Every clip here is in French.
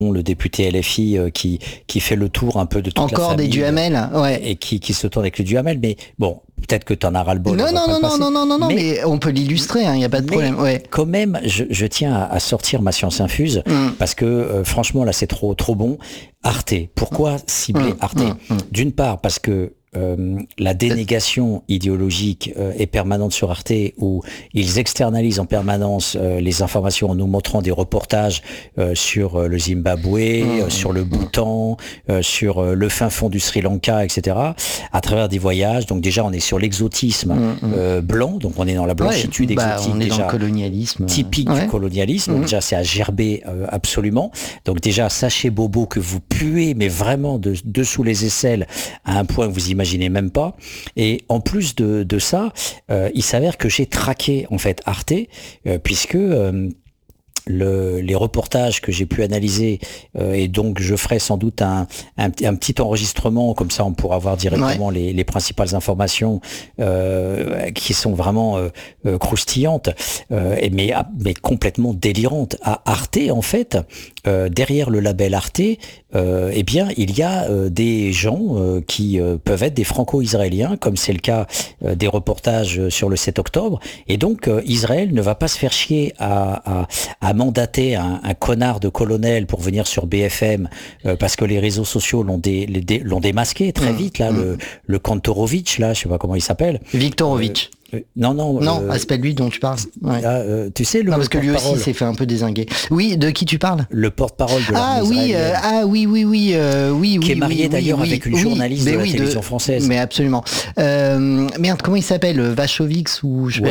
le député LFI qui fait le tour un peu de toute la famille. Encore des Duhamel, ouais. Et qui se tourne avec le Duhamel, mais bon, peut-être que t'en as ras le bol. Non, mais on peut l'illustrer, il n'y a pas de problème. Ouais. Quand même, je tiens à sortir ma science infuse, parce que franchement, là, c'est trop bon. Arte, pourquoi cibler Arte? D'une part, parce que la dénégation idéologique est permanente sur Arte, où ils externalisent en permanence les informations en nous montrant des reportages sur le Zimbabwe, sur le Bhoutan, sur le fin fond du Sri Lanka, etc., à travers des voyages. Donc déjà, on est sur l'exotisme blanc, donc on est dans la blanchitude exotique, on est déjà dans le colonialisme typique du colonialisme. Donc déjà, c'est à gerber absolument. Donc déjà, sachez Bobo que vous puez, mais vraiment dessous les aisselles, à un point que vous imaginez même pas. Et en plus de ça, il s'avère que j'ai traqué en fait Arte, puisque les reportages que j'ai pu analyser, et donc je ferai sans doute un petit enregistrement, comme ça on pourra voir directement les principales informations qui sont vraiment croustillantes, mais complètement délirantes. À Arte, en fait, derrière le label Arte, eh bien, il y a des gens qui peuvent être des franco-israéliens, comme c'est le cas des reportages sur le 7 octobre. Et donc, Israël ne va pas se faire chier à mandater un connard de colonel pour venir sur BFM, parce que les réseaux sociaux l'ont démasqué très vite, là, le Kantorovitch, là, je sais pas comment il s'appelle. Viktorovitch. Non, c'est pas lui dont tu parles. Ouais. Tu sais, parce que lui aussi s'est fait un peu dézinguer. Oui, de qui tu parles? Le porte-parole de l'armée israélienne. Oui. Qui est marié d'ailleurs avec une journaliste de la télévision française. Mais absolument. Merde, comment il s'appelle? Vachovix ou je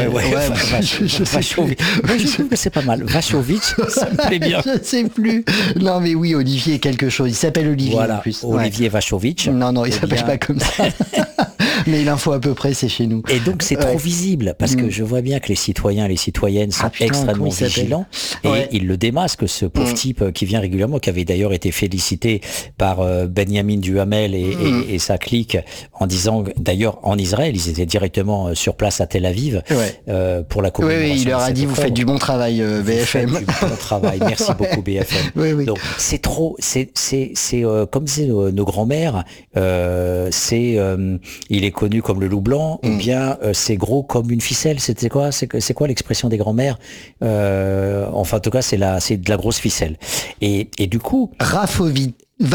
trouve que c'est pas mal. Vachovitch, ça me plaît bien. Je sais plus. Non, mais oui, Olivier quelque chose. Il s'appelle Olivier en plus. Olivier Vachovitch. Non, il s'appelle pas comme ça. Mais l'info à peu près, c'est chez nous. Et donc c'est trop visible, parce que je vois bien que les citoyens et les citoyennes sont extrêmement vigilants, et ils le démasquent, ce pauvre type qui vient régulièrement, qui avait d'ailleurs été félicité par Benjamin Duhamel et sa clique, en disant, d'ailleurs en Israël, ils étaient directement sur place à Tel Aviv pour la commémoration. Oui, il leur a dit, vous faites du bon travail, BFM. Vous faites du bon travail, merci beaucoup BFM. Oui. Donc c'est trop, c'est comme c'est nos grands-mères, il est connu comme le loup blanc, ou bien c'est gros comme une ficelle. C'est quoi l'expression des grands-mères? Enfin, en tout cas, c'est de la grosse ficelle. Et du coup, Rafovix,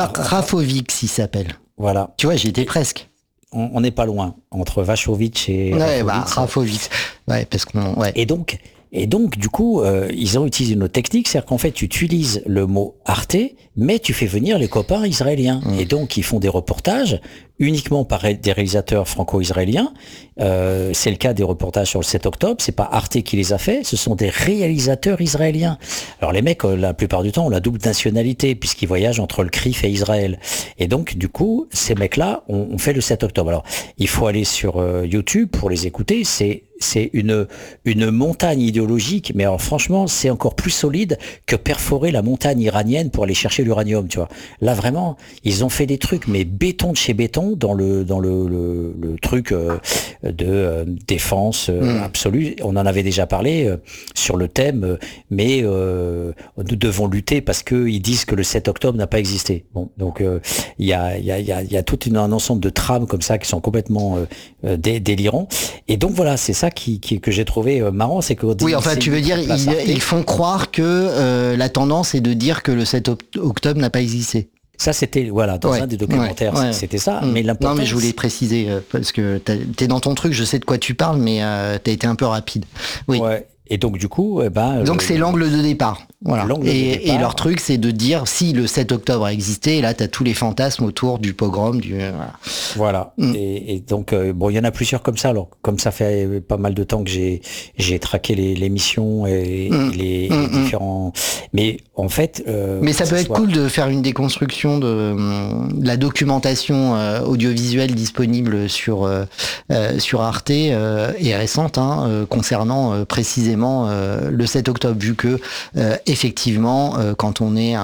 il s'appelle. Voilà. Tu vois, j'y étais presque. On n'est pas loin entre Vachovitch et Rafovix. Ouais, parce qu'on. Ouais. Et donc, du coup, ils ont utilisé une autre technique, c'est-à-dire qu'en fait, tu utilises le mot Arte, mais tu fais venir les copains israéliens. Et donc, ils font des reportages uniquement par des réalisateurs franco-israéliens. C'est le cas des reportages sur le 7 octobre. C'est pas Arte qui les a fait, ce sont des réalisateurs israéliens. Alors, les mecs, la plupart du temps, ont la double nationalité, puisqu'ils voyagent entre le CRIF et Israël. Et donc, du coup, ces mecs-là ont fait le 7 octobre. Alors, il faut aller sur YouTube pour les écouter. C'est une montagne idéologique, mais alors franchement, c'est encore plus solide que perforer la montagne iranienne pour aller chercher l'uranium, tu vois. Là, vraiment, ils ont fait des trucs, mais béton de chez béton, dans le truc de défense absolue. On en avait déjà parlé sur le thème, mais nous devons lutter parce que ils disent que le 7 octobre n'a pas existé. Bon, donc il y a tout un ensemble de trames comme ça qui sont complètement délirants. Et donc voilà, c'est ça que j'ai trouvé marrant, c'est que tu veux dire ils font croire que la tendance est de dire que le 7 octobre n'a pas existé. Ça, c'était, dans un des documentaires, c'était ça. Mais l'important. Non, mais je voulais préciser, parce que t'es dans ton truc, je sais de quoi tu parles, mais t'as été un peu rapide. Oui. Ouais. Et donc, du coup, donc c'est l'angle de départ. Voilà. Et leur truc, c'est de dire, si le 7 octobre a existé, et là, t'as tous les fantasmes autour du pogrom, Voilà. Et donc, il y en a plusieurs comme ça. Alors, comme ça fait pas mal de temps que j'ai traqué les missions et les différents. Mais en fait. Mais ça peut être cool de faire une déconstruction de la documentation audiovisuelle disponible sur Arte et récente, concernant précisément précisément le 7 octobre, vu que effectivement, quand on est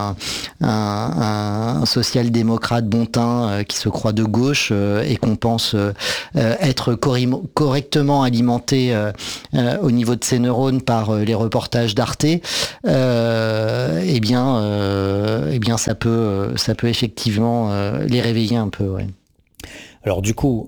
un social-démocrate bon teint qui se croit de gauche et qu'on pense être correctement alimenté au niveau de ses neurones par les reportages d'Arte, eh bien ça peut effectivement les réveiller un peu. Ouais. Alors du coup,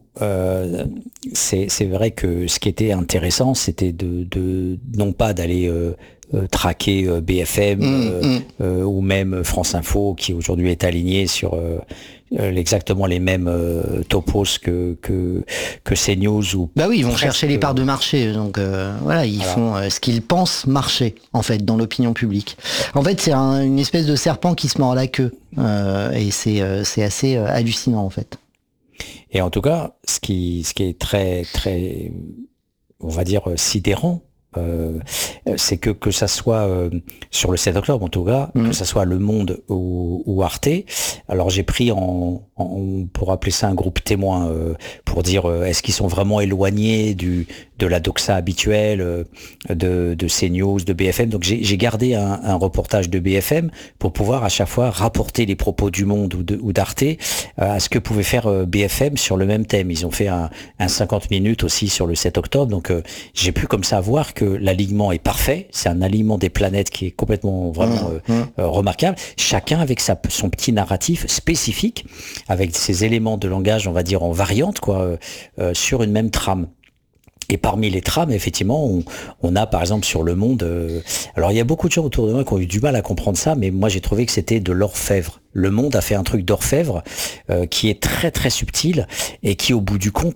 c'est vrai que ce qui était intéressant, c'était de non pas d'aller traquer BFM ou même France Info, qui aujourd'hui est aligné sur exactement les mêmes topos que CNews ou. Bah oui, ils vont chercher les parts de marché, donc voilà, ils font ce qu'ils pensent marcher en fait dans l'opinion publique. En fait, c'est une espèce de serpent qui se mord la queue et c'est assez hallucinant en fait. Et en tout cas, ce qui est très, très, on va dire, sidérant, c'est que ça soit sur le 7 octobre en tout cas, que ça soit Le Monde ou Arte. Alors j'ai pris pour appeler ça un groupe témoin, pour dire est-ce qu'ils sont vraiment éloignés de la doxa habituelle de CNews, de BFM. Donc j'ai gardé un reportage de BFM pour pouvoir à chaque fois rapporter les propos du Monde ou d'Arte à ce que pouvait faire BFM sur le même thème. Ils ont fait un 50 minutes aussi sur le 7 octobre. Donc j'ai pu comme ça voir que l'alignement est parfait. C'est un alignement des planètes qui est complètement vraiment remarquable. Chacun avec son petit narratif spécifique, avec ses éléments de langage, on va dire en variante, quoi, sur une même trame. Et parmi les trames, effectivement, on a par exemple sur Le Monde, alors il y a beaucoup de gens autour de moi qui ont eu du mal à comprendre ça, mais moi j'ai trouvé que c'était de l'orfèvre. Le Monde a fait un truc d'orfèvre qui est très très subtil et qui au bout du compte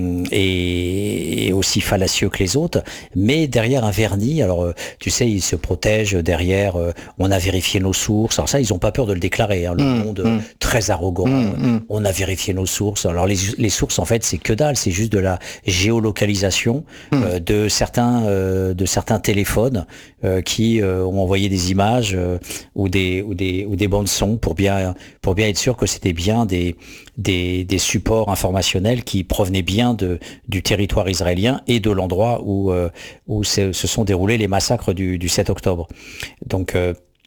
est aussi fallacieux que les autres, mais derrière un vernis. Alors tu sais, ils se protègent derrière on a vérifié nos sources. Alors ça, ils ont pas peur de le déclarer, hein, Le Monde très arrogant. On a vérifié nos sources. Alors les sources en fait c'est que dalle, c'est juste de la géolocalisation de certains téléphones qui ont envoyé des images ou des bandes son pour bien être sûr que c'était bien des supports informationnels qui provenaient bien du territoire israélien et de l'endroit où se sont déroulés les massacres du 7 octobre. Donc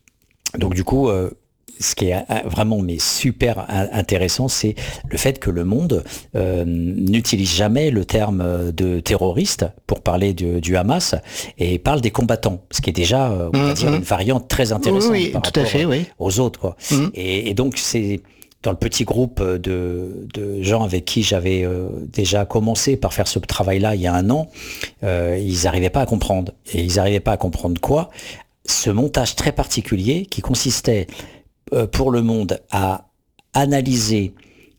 du coup, ce qui est vraiment super intéressant, c'est le fait que Le Monde n'utilise jamais le terme de terroriste pour parler du Hamas et parle des combattants, ce qui est déjà, on va dire, une variante très intéressante par rapport aux autres, quoi. Et donc c'est dans le petit groupe de gens avec qui j'avais déjà commencé par faire ce travail-là il y a un an, ils n'arrivaient pas à comprendre. Et ils n'arrivaient pas à comprendre quoi ? Ce montage très particulier qui consistait pour Le Monde à analyser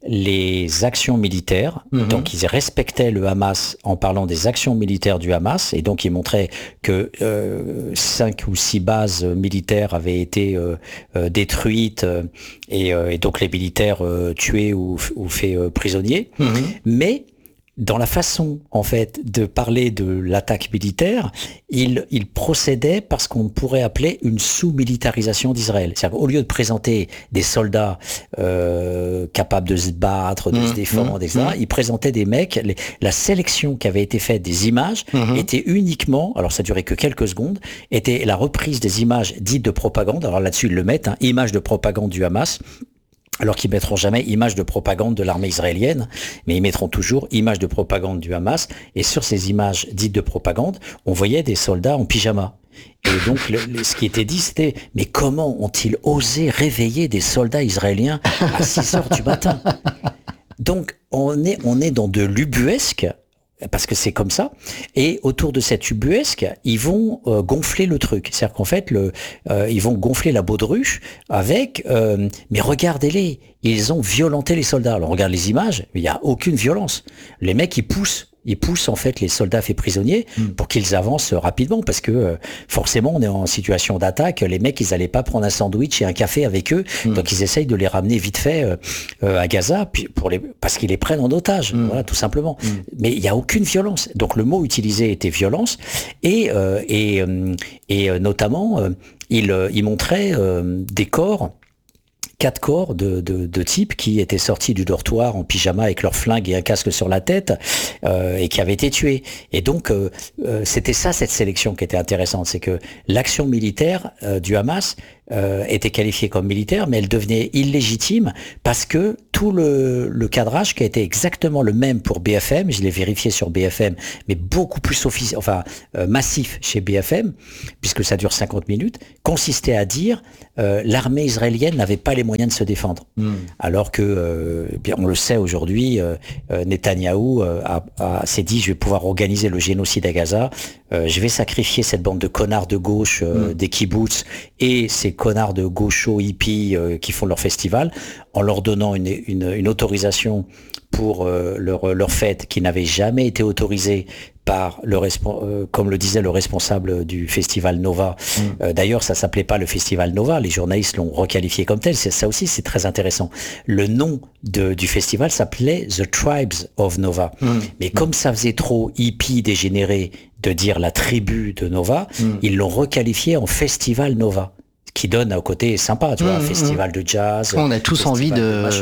les actions militaires. Donc ils respectaient le Hamas en parlant des actions militaires du Hamas, et donc ils montraient que 5 ou 6 bases militaires avaient été détruites et donc les militaires tués ou faits prisonniers. Mais dans la façon, en fait, de parler de l'attaque militaire, il procédait par ce qu'on pourrait appeler une sous-militarisation d'Israël. C'est-à-dire qu'au lieu de présenter des soldats capables de se battre, de se défendre, etc., il présentait des mecs. La sélection qui avait été faite des images était uniquement, alors ça durait que quelques secondes, était la reprise des images dites de propagande. Alors là-dessus, ils le mettent, images de propagande du Hamas. Alors qu'ils mettront jamais image de propagande de l'armée israélienne, mais ils mettront toujours image de propagande du Hamas. Et sur ces images dites de propagande, on voyait des soldats en pyjama. Et donc, ce qui était dit, c'était « Mais comment ont-ils osé réveiller des soldats israéliens à 6 heures du matin ?» Donc, on est dans de l'ubuesque, parce que c'est comme ça, et autour de cette ubuesque, ils vont gonfler le truc. C'est-à-dire qu'en fait, ils vont gonfler la baudruche avec mais regardez-les, ils ont violenté les soldats. Alors on regarde les images, il n'y a aucune violence. Les mecs, ils poussent en fait les soldats faits prisonniers pour qu'ils avancent rapidement, parce que forcément on est en situation d'attaque, les mecs ils allaient pas prendre un sandwich et un café avec eux, donc ils essayent de les ramener vite fait à Gaza parce qu'ils les prennent en otage, voilà, tout simplement. Mais il y a aucune violence. Donc le mot utilisé était violence, et notamment il montrait des corps 4 corps de types qui étaient sortis du dortoir en pyjama avec leur flingue et un casque sur la tête et qui avaient été tués. Et donc c'était ça, cette sélection qui était intéressante, c'est que l'action militaire du Hamas était qualifiée comme militaire, mais elle devenait illégitime parce que tout le cadrage qui a été exactement le même pour BFM, je l'ai vérifié sur BFM, mais beaucoup plus massif chez BFM, puisque ça dure 50 minutes, consistait à dire l'armée israélienne n'avait pas les moyens de se défendre. Alors que, bien, on le sait aujourd'hui, Netanyahou s'est dit, je vais pouvoir organiser le génocide à Gaza, je vais sacrifier cette bande de connards de gauche des kibbutz et ces connards de gauchos hippies qui font leur festival, en leur donnant une autorisation pour leur fête qui n'avait jamais été autorisée par comme le disait le responsable du festival Nova. D'ailleurs, ça s'appelait pas le festival Nova, les journalistes l'ont requalifié comme tel. Ça aussi, c'est très intéressant. Le nom du festival s'appelait The Tribes of Nova. Mais comme ça faisait trop hippie dégénéré de dire la tribu de Nova, ils l'ont requalifié en festival Nova, qui donne un côté sympa, tu vois, un festival de jazz. On a tous envie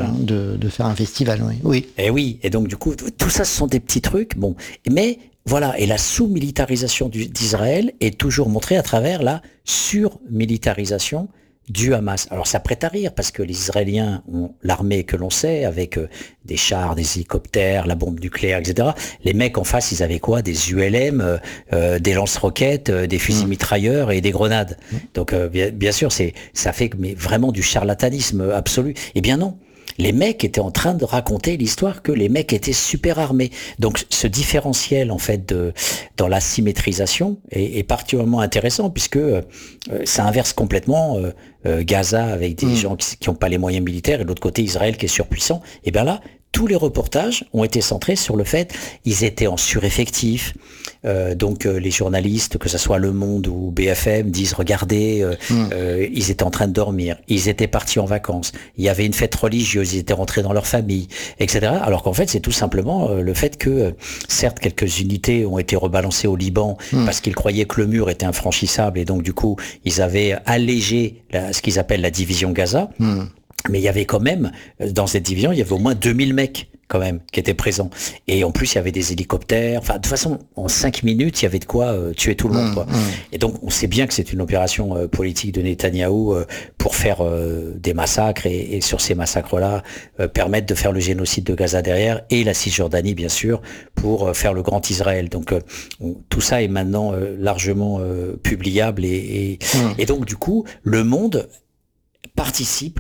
de faire un festival, oui. Et oui, et donc du coup, tout ça, ce sont des petits trucs, bon, mais voilà, et la sous-militarisation d'Israël est toujours montrée à travers la sur-militarisation du Hamas. Alors ça prête à rire parce que les Israéliens ont l'armée que l'on sait, avec des chars, des hélicoptères, la bombe nucléaire, etc. Les mecs en face, ils avaient quoi? Des ULM, des lance-roquettes, des fusils mitrailleurs et des grenades. Donc bien sûr, ça fait mais vraiment du charlatanisme absolu. Eh bien non. Les mecs étaient en train de raconter l'histoire que les mecs étaient super armés. Donc ce différentiel en fait dans la symétrisation est particulièrement intéressant puisque ça inverse complètement Gaza avec des gens qui n'ont pas les moyens militaires et de l'autre côté Israël qui est surpuissant. Et bien là, tous les reportages ont été centrés sur le fait qu'ils étaient en sureffectif. Donc les journalistes, que ce soit Le Monde ou BFM, disent regardez, ils étaient en train de dormir, ils étaient partis en vacances, il y avait une fête religieuse, ils étaient rentrés dans leur famille, etc. Alors qu'en fait c'est tout simplement le fait que certes quelques unités ont été rebalancées au Liban parce qu'ils croyaient que le mur était infranchissable et donc du coup ils avaient allégé ce qu'ils appellent la division Gaza. Mais il y avait quand même, dans cette division, il y avait au moins 2000 mecs quand même qui étaient présents. Et en plus, il y avait des hélicoptères. Enfin, de toute façon, en 5 minutes, il y avait de quoi tuer tout le monde, quoi. Et donc, on sait bien que c'est une opération politique de Netanyahou pour faire des massacres et sur ces massacres-là, permettre de faire le génocide de Gaza derrière et la Cisjordanie, bien sûr, pour faire le grand Israël. Donc, tout ça est maintenant largement publiable et donc, du coup, le monde participe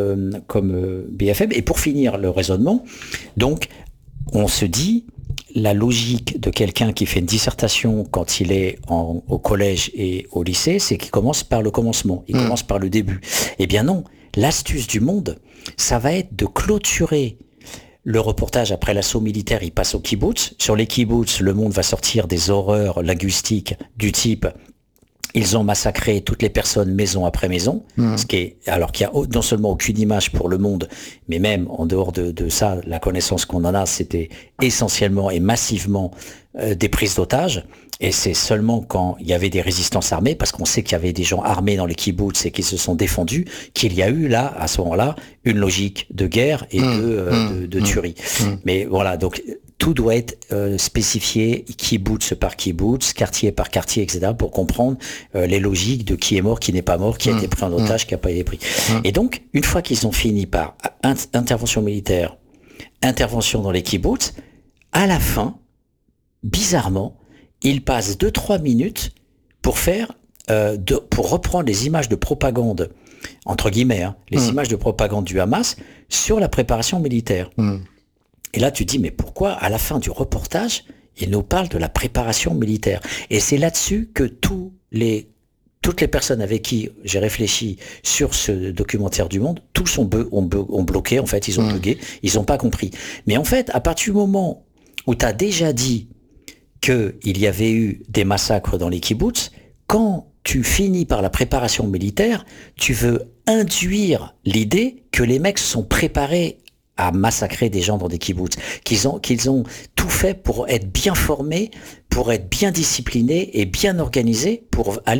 comme BFM. Et pour finir le raisonnement, donc on se dit la logique de quelqu'un qui fait une dissertation quand il est au collège et au lycée, c'est qu'il commence par le commencement, il commence par le début. Eh bien non, l'astuce du monde, ça va être de clôturer le reportage après l'assaut militaire, il passe au kibbutz. Sur les kibbutz, le monde va sortir des horreurs linguistiques du type ils ont massacré toutes les personnes maison après maison, ce qui est, alors qu'il y a non seulement aucune image pour le monde, mais même en dehors de ça, la connaissance qu'on en a, c'était essentiellement et massivement des prises d'otages. Et c'est seulement quand il y avait des résistances armées, parce qu'on sait qu'il y avait des gens armés dans les kibbutz et qui se sont défendus, qu'il y a eu là, à ce moment-là, une logique de guerre et de tuerie. Mais voilà, donc tout doit être spécifié kibbutz par kibbutz, quartier par quartier, etc., pour comprendre les logiques de qui est mort, qui n'est pas mort, qui a été pris en otage, qui n'a pas été pris. Et donc, une fois qu'ils ont fini par intervention militaire, intervention dans les kibbutz, à la fin, bizarrement, ils passent 2-3 minutes pour faire, pour reprendre les images de propagande, entre guillemets, les images de propagande du Hamas sur la préparation militaire. Et là, tu dis, mais pourquoi, à la fin du reportage, il nous parle de la préparation militaire? Et c'est là-dessus que toutes les personnes avec qui j'ai réfléchi sur ce documentaire du Monde, tous ont bloqué, en fait, ils ont bugué, ils n'ont pas compris. Mais en fait, à partir du moment où tu as déjà dit qu'il y avait eu des massacres dans les kibbutz, quand tu finis par la préparation militaire, tu veux induire l'idée que les mecs se sont préparés à massacrer des gens dans des kibbutz, qu'ils ont tout fait pour être bien formés, pour être bien disciplinés et bien organisés pour aller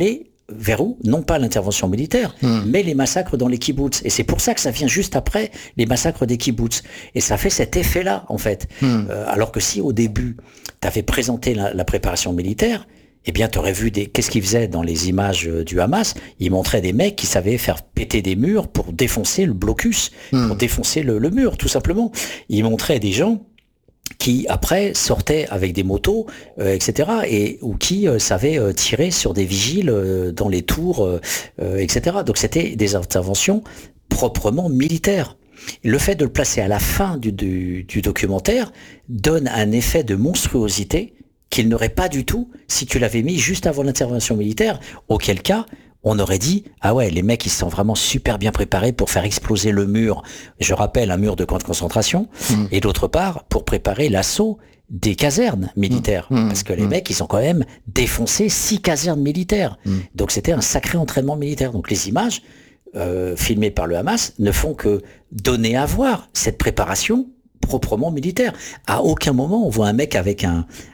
vers où? Non pas l'intervention militaire, mais les massacres dans les kibboutz. Et c'est pour ça que ça vient juste après les massacres des kibboutz. Et ça fait cet effet-là, en fait. Alors que si au début, tu avais présenté la préparation militaire, eh bien, tu aurais vu qu'est-ce qu'ils faisaient dans les images du Hamas? Ils montraient des mecs qui savaient faire péter des murs pour défoncer le blocus, pour défoncer le mur, tout simplement. Ils montraient des gens qui après sortaient avec des motos, etc., ou qui savaient tirer sur des vigiles dans les tours, etc. Donc c'était des interventions proprement militaires. Le fait de le placer à la fin du documentaire donne un effet de monstruosité qu'il n'aurait pas du tout si tu l'avais mis juste avant l'intervention militaire, auquel cas on aurait dit, ah ouais, les mecs, ils sont vraiment super bien préparés pour faire exploser le mur. Je rappelle, un mur de camp de concentration. Et d'autre part, pour préparer l'assaut des casernes militaires. Parce que les mecs, ils ont quand même défoncé 6 casernes militaires. Donc c'était un sacré entraînement militaire. Donc les images filmées par le Hamas ne font que donner à voir cette préparation proprement militaire. À aucun moment on voit un mec avec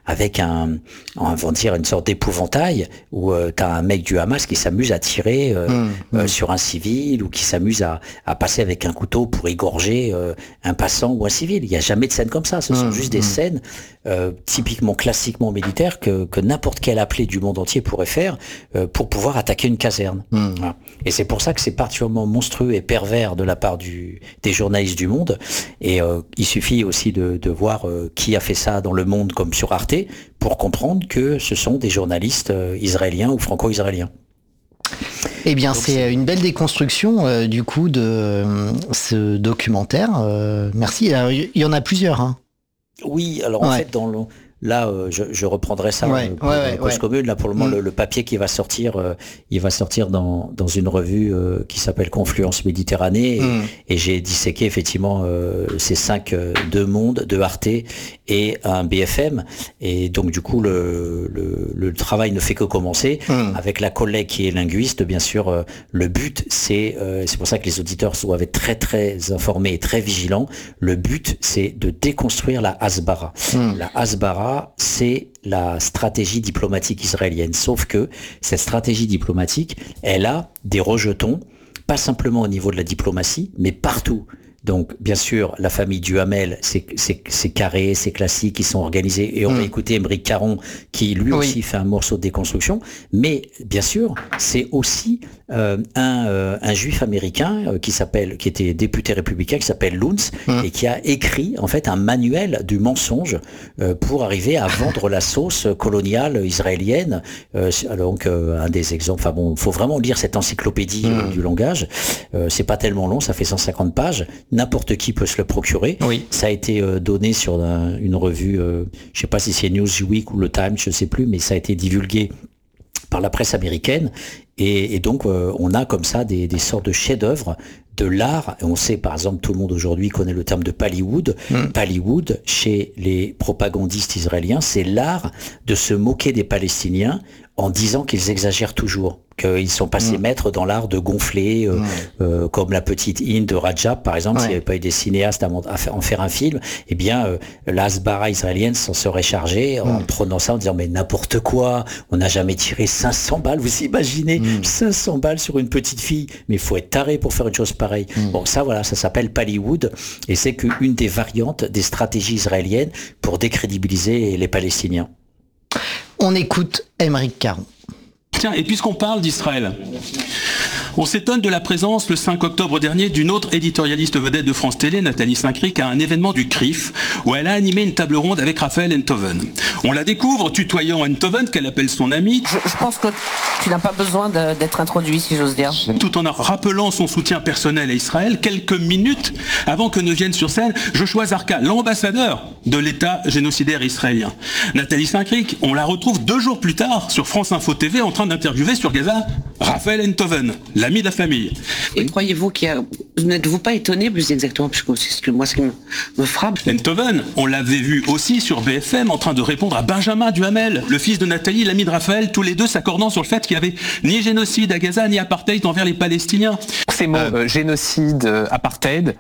on va dire une sorte d'épouvantail où t'as un mec du Hamas qui s'amuse à tirer sur un civil ou qui s'amuse à passer avec un couteau pour égorger un passant ou un civil. Il n'y a jamais de scène comme ça. Ce sont juste des scènes typiquement classiquement militaires que n'importe quel appelé du monde entier pourrait faire pour pouvoir attaquer une caserne. Voilà. Et c'est pour ça que c'est particulièrement monstrueux et pervers de la part des journalistes du Monde. Et il suffit aussi de voir qui a fait ça dans Le Monde comme sur Arte pour comprendre que ce sont des journalistes israéliens ou franco-israéliens. Eh bien, donc, c'est une belle déconstruction du coup de ce documentaire. Merci. Alors, il y en a plusieurs. Hein. Oui, alors en fait, là, je reprendrai ça pour Cause Commune. Là, pour le moment, le papier qui va sortir, il va sortir dans une revue qui s'appelle Confluence Méditerranée. Et j'ai disséqué effectivement ces 2 mondes, 2 Arte et un BFM. Et donc, du coup, le travail ne fait que commencer. Avec la collègue qui est linguiste, bien sûr, le but, c'est pour ça que les auditeurs doivent être très, très informés et très vigilants. Le but, c'est de déconstruire la Hasbara. La Hasbara, c'est la stratégie diplomatique israélienne. Sauf que cette stratégie diplomatique, elle a des rejetons, pas simplement au niveau de la diplomatie, mais partout. Donc, bien sûr, la famille Duhamel, c'est carré, c'est classique, ils sont organisés. Et on va écouter Émeric Caron, qui lui aussi fait un morceau de déconstruction. Mais, bien sûr, c'est aussi un juif américain qui était député républicain, qui s'appelle Luntz, et qui a écrit, en fait, un manuel du mensonge pour arriver à vendre la sauce coloniale israélienne. Donc, un des exemples, enfin bon, faut vraiment lire cette encyclopédie du langage. C'est pas tellement long, ça fait 150 pages. N'importe qui peut se le procurer. Ça a été donné sur une revue, je sais pas si c'est Newsweek ou le Times, je sais plus, mais ça a été divulgué par la presse américaine. Et donc, on a comme ça des sortes de chefs-d'œuvre de l'art. Et on sait, par exemple, tout le monde aujourd'hui connaît le terme de Pallywood. Pallywood, chez les propagandistes israéliens, c'est l'art de se moquer des Palestiniens en disant qu'ils exagèrent toujours, qu'ils sont passés maîtres dans l'art de gonfler, comme la petite Inde de Rajab, par exemple, s'il n'y avait pas eu des cinéastes à en faire un film, eh bien, la Hasbara israélienne s'en serait chargée en prenant ça, en disant, mais n'importe quoi, on n'a jamais tiré 500 balles, vous imaginez, 500 balles sur une petite fille, mais il faut être taré pour faire une chose pareille. Bon, ça, voilà, ça s'appelle Pallywood, et c'est qu'une des variantes des stratégies israéliennes pour décrédibiliser les Palestiniens. On écoute Émeric Caron. Tiens, et puisqu'on parle d'Israël, on s'étonne de la présence le 5 octobre dernier d'une autre éditorialiste vedette de France Télé, Nathalie Saint-Cric, à un événement du CRIF où elle a animé une table ronde avec Raphaël Enthoven. On la découvre tutoyant Enthoven, qu'elle appelle son ami. Je pense que tu n'as pas besoin d'être introduit, si j'ose dire. Tout en rappelant son soutien personnel à Israël, quelques minutes avant que ne vienne sur scène Joshua Zarka, l'ambassadeur de l'État génocidaire israélien. Nathalie Saint-Cric, on la retrouve 2 jours plus tard sur France Info TV en train d'interviewer sur Gaza Raphaël Enthoven, l'ami de la famille. Et croyez-vous n'êtes-vous pas étonné plus exactement, puisque c'est ce qui me frappe. Enthoven, on l'avait vu aussi sur BFM en train de répondre à Benjamin Duhamel, le fils de Nathalie, l'ami de Raphaël, tous les deux s'accordant sur le fait qu'il n'y avait ni génocide à Gaza ni apartheid envers les Palestiniens. Ces mots génocide, apartheid,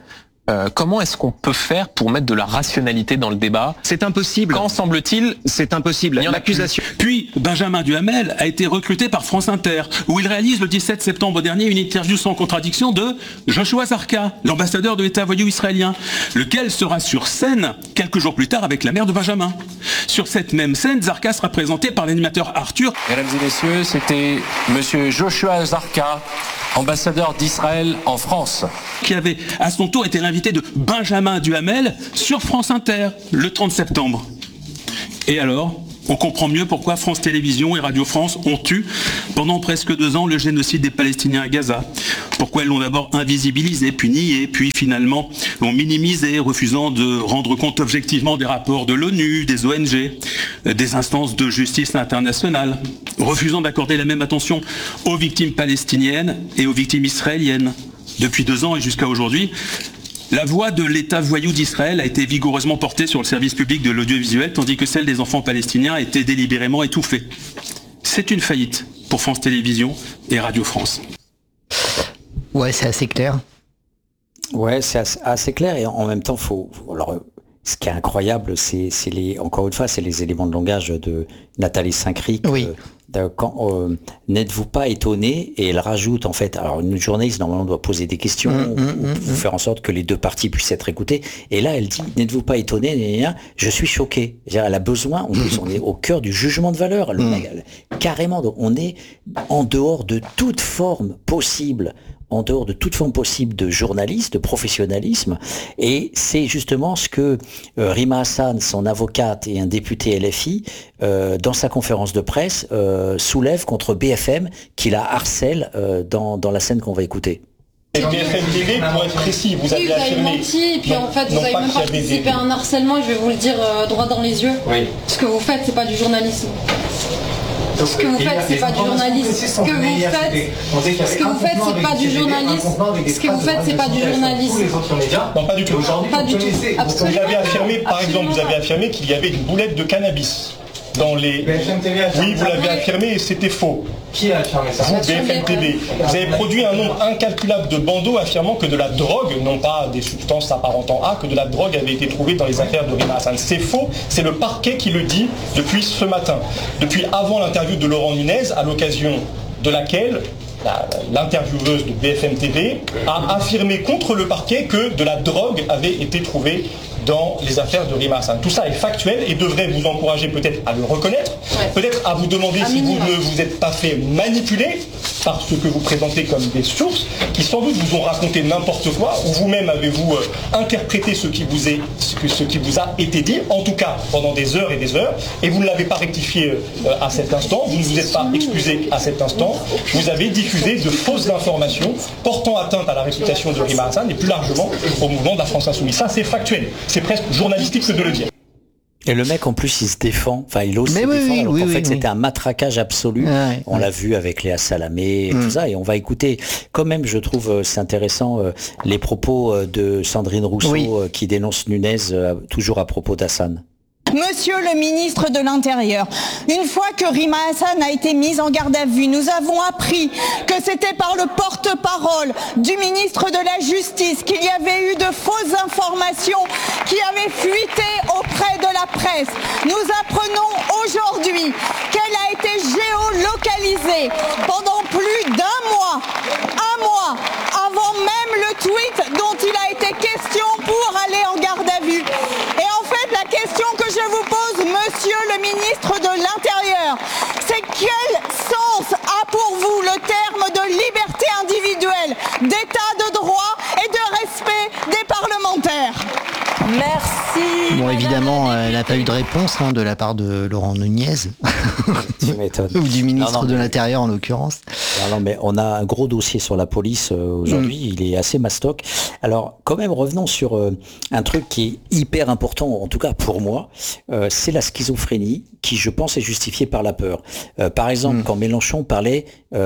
Comment est-ce qu'on peut faire pour mettre de la rationalité dans le débat ? C'est impossible. Quand semble-t-il, c'est impossible. L'accusation. Puis, Benjamin Duhamel a été recruté par France Inter, où il réalise le 17 septembre dernier une interview sans contradiction de Joshua Zarka, l'ambassadeur de l'État voyou israélien, lequel sera sur scène quelques jours plus tard avec la mère de Benjamin. Sur cette même scène, Zarka sera présenté par l'animateur Arthur. Mesdames et messieurs, c'était monsieur Joshua Zarka, ambassadeur d'Israël en France, qui avait à son tour été l'invité de Benjamin Duhamel sur France Inter le 30 septembre. Et alors, on comprend mieux pourquoi France Télévisions et Radio France ont eu, pendant presque 2 ans, le génocide des Palestiniens à Gaza. Pourquoi elles l'ont d'abord invisibilisé, puis nié, puis finalement l'ont minimisé, refusant de rendre compte objectivement des rapports de l'ONU, des ONG, des instances de justice internationale, refusant d'accorder la même attention aux victimes palestiniennes et aux victimes israéliennes. Depuis 2 ans et jusqu'à aujourd'hui, la voix de l'État voyou d'Israël a été vigoureusement portée sur le service public de l'audiovisuel, tandis que celle des enfants palestiniens a été délibérément étouffée. C'est une faillite pour France Télévisions et Radio France. Ouais, c'est assez clair. Ouais, c'est assez clair, et en même temps, alors, ce qui est incroyable, encore une fois, c'est les éléments de langage de Nathalie Saint-Cric. Oui. N'êtes-vous pas étonné? Et elle rajoute, en fait, alors une journaliste normalement doit poser des questions, ou faire en sorte que les deux parties puissent être écoutées. Et là, elle dit, n'êtes-vous pas étonné? Je suis choqué. Elle a besoin, en plus, on est au cœur du jugement de valeur. Carrément, on est en dehors de toute forme possible de journaliste, de professionnalisme, et c'est justement ce que Rima Hassan, son avocate et un député LFI, dans sa conférence de presse, soulève contre BFM, qui la harcèle dans la scène qu'on va écouter. BFM TV, pour être précis, vous avez affirmé... menti, et puis en fait, vous avez même participé à un harcèlement, et je vais vous le dire droit dans les yeux. Oui. Ce que vous faites, c'est pas du journalisme. Ce que vous faites, c'est pas du journalisme. Ce que vous faites, c'est pas du journalisme. Ce que vous faites, c'est pas du journalisme. Non, pas du tout. Pas du tout. Vous avez affirmé, par exemple, vous avez affirmé qu'il y avait une boulette de cannabis dans les... Oui, vous l'avez affirmé et c'était faux. Qui a affirmé ça? Vous, BFM TV. Vous avez produit un nombre incalculable de bandeaux affirmant que de la drogue, non pas des substances s'apparentant à, que de la drogue avait été trouvée dans les affaires de Rima Hassan. C'est faux, c'est le parquet qui le dit depuis ce matin. Depuis avant l'interview de Laurent Nunez, à l'occasion de laquelle l'intervieweuse de BFM TV a affirmé contre le parquet que de la drogue avait été trouvée dans les affaires de Rima Hassan. Tout ça est factuel et devrait vous encourager peut-être à le reconnaître, peut-être à vous demander si vous ne vous êtes pas fait manipuler par ce que vous présentez comme des sources qui sans doute vous ont raconté n'importe quoi, ou vous-même avez-vous interprété ce qui vous a été dit, en tout cas pendant des heures et des heures, et vous ne l'avez pas rectifié à cet instant, vous ne vous êtes pas excusé à cet instant, vous avez diffusé de fausses informations portant atteinte à la réputation de Rima Hassan et plus largement au mouvement de la France Insoumise. Ça c'est factuel. C'est presque journalistique que de le dire. Et le mec, en plus, il se défend. Enfin, il ose se défendre. Alors qu'en fait, c'était un matraquage absolu. On l'a vu avec Léa Salamé et tout ça. Et on va écouter, quand même, je trouve, c'est intéressant, les propos de Sandrine Rousseau qui dénonce Nunez, toujours à propos d'Hassan. Monsieur le ministre de l'Intérieur, une fois que Rima Hassan a été mise en garde à vue, nous avons appris que c'était par le porte-parole du ministre de la Justice qu'il y avait eu de fausses informations qui avaient fuité auprès de la presse. Nous apprenons aujourd'hui qu'elle a été géolocalisée pendant plus d'un mois avant même le tweet dont il a été question pour aller en garde à vue. Et en fait, la question que je vous pose, monsieur le ministre de l'Intérieur, c'est quel sens a pour vous le terme de liberté individuelle, d'état de droit et de respect des parlementaires? Merci. Bon, évidemment, elle n'a pas eu de réponse de la part de Laurent Nunez. Tu m'étonnes. Ou du ministre de l'Intérieur en l'occurrence. Non, mais on a un gros dossier sur la police aujourd'hui, il est assez mastoc. Alors, quand même, revenons sur un truc qui est hyper important, en tout cas pour moi, c'est la schizophrénie, qui, je pense, est justifiée par la peur. Par exemple, quand Mélenchon parlait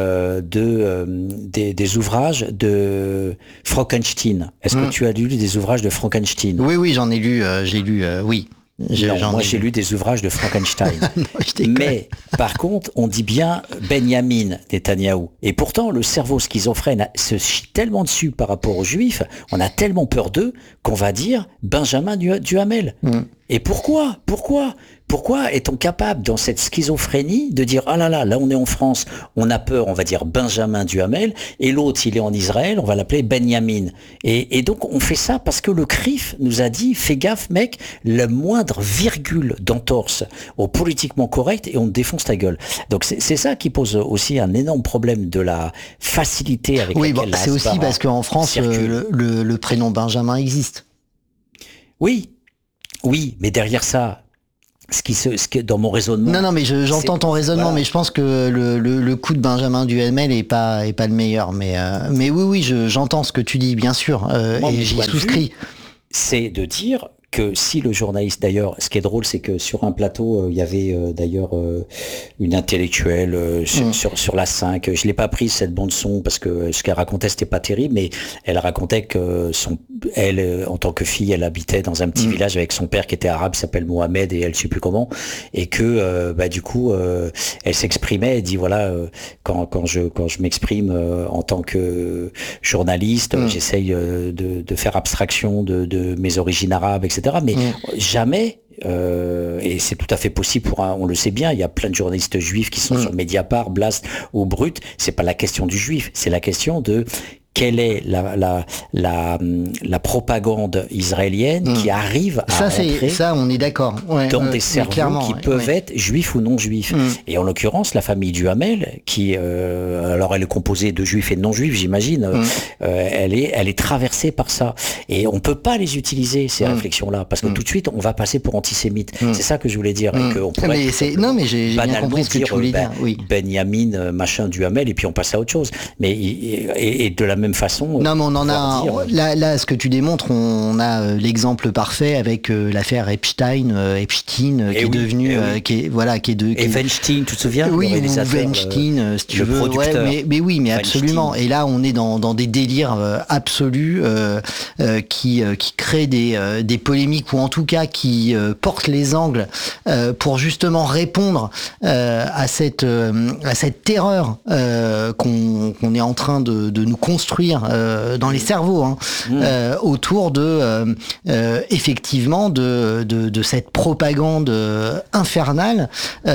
des ouvrages de Frankenstein. Est-ce que tu as lu des ouvrages de Frankenstein? Oui, j'en ai lu, oui. Moi, j'ai lu des ouvrages de Frankenstein. Non, mais, par contre, on dit bien Benjamin Netanyahou. Et pourtant, le cerveau schizophrène se chie tellement dessus par rapport aux Juifs, on a tellement peur d'eux qu'on va dire Benjamin Duhamel. Et pourquoi est-on capable, dans cette schizophrénie, de dire ah là on est en France, on a peur, on va dire Benjamin Duhamel, et l'autre il est en Israël, on va l'appeler Benjamin. Et donc on fait ça parce que le CRIF nous a dit fais gaffe mec, le moindre virgule d'entorse au politiquement correct et on te défonce ta gueule. Donc c'est ça qui pose aussi un énorme problème de la facilité avec laquelle la c'est aussi parce qu'en France le prénom Benjamin existe. Oui, mais derrière ça, ce qui dans mon raisonnement. Non, mais j'entends ton raisonnement, mais je pense que le coup de Benjamin Duhamel est pas le meilleur. Mais oui, j'entends ce que tu dis, bien sûr, et j'y souscris. C'est de dire que si le journaliste, d'ailleurs, ce qui est drôle, c'est que sur un plateau, il y avait d'ailleurs une intellectuelle sur la 5. Je l'ai pas prise cette bande son parce que ce qu'elle racontait c'était pas terrible, mais elle racontait que elle, en tant que fille, elle habitait dans un petit village avec son père qui était arabe, qui s'appelle Mohamed, et elle ne sait plus comment, et que du coup, elle s'exprimait, elle dit voilà, quand je m'exprime en tant que journaliste, j'essaye de faire abstraction de mes origines arabes, etc. Mais jamais, et c'est tout à fait possible on le sait bien, il y a plein de journalistes juifs qui sont sur Mediapart, Blast ou Brut, c'est pas la question du juif, c'est la question de quelle est la propagande israélienne qui arrive à rentrer ça, on est d'accord. Dans des cerveaux qui peuvent être juifs ou non juifs. Et en l'occurrence, la famille Duhamel, qui, alors elle est composée de juifs et de non-juifs, j'imagine, elle est traversée par ça. Et on peut pas les utiliser, ces réflexions-là, parce que tout de suite, on va passer pour antisémite. C'est ça que je voulais dire. Et qu'on pourrait mais j'ai bien compris ce que tu voulais dire. Benjamin, machin, Duhamel, et puis on passe à autre chose. Mais, et de la même façon. Non, mais on en a. Là, ce que tu démontres, on a l'exemple parfait avec l'affaire Epstein, qui est devenu, qui est Weinstein, tu te souviens? Oui, Weinstein, si tu veux. Mais oui, mais absolument. Et là, on est dans des délires absolus qui créent des polémiques, ou en tout cas qui portent les angles pour justement répondre à cette terreur qu'on est en train de nous construire dans les cerveaux, autour effectivement de cette propagande infernale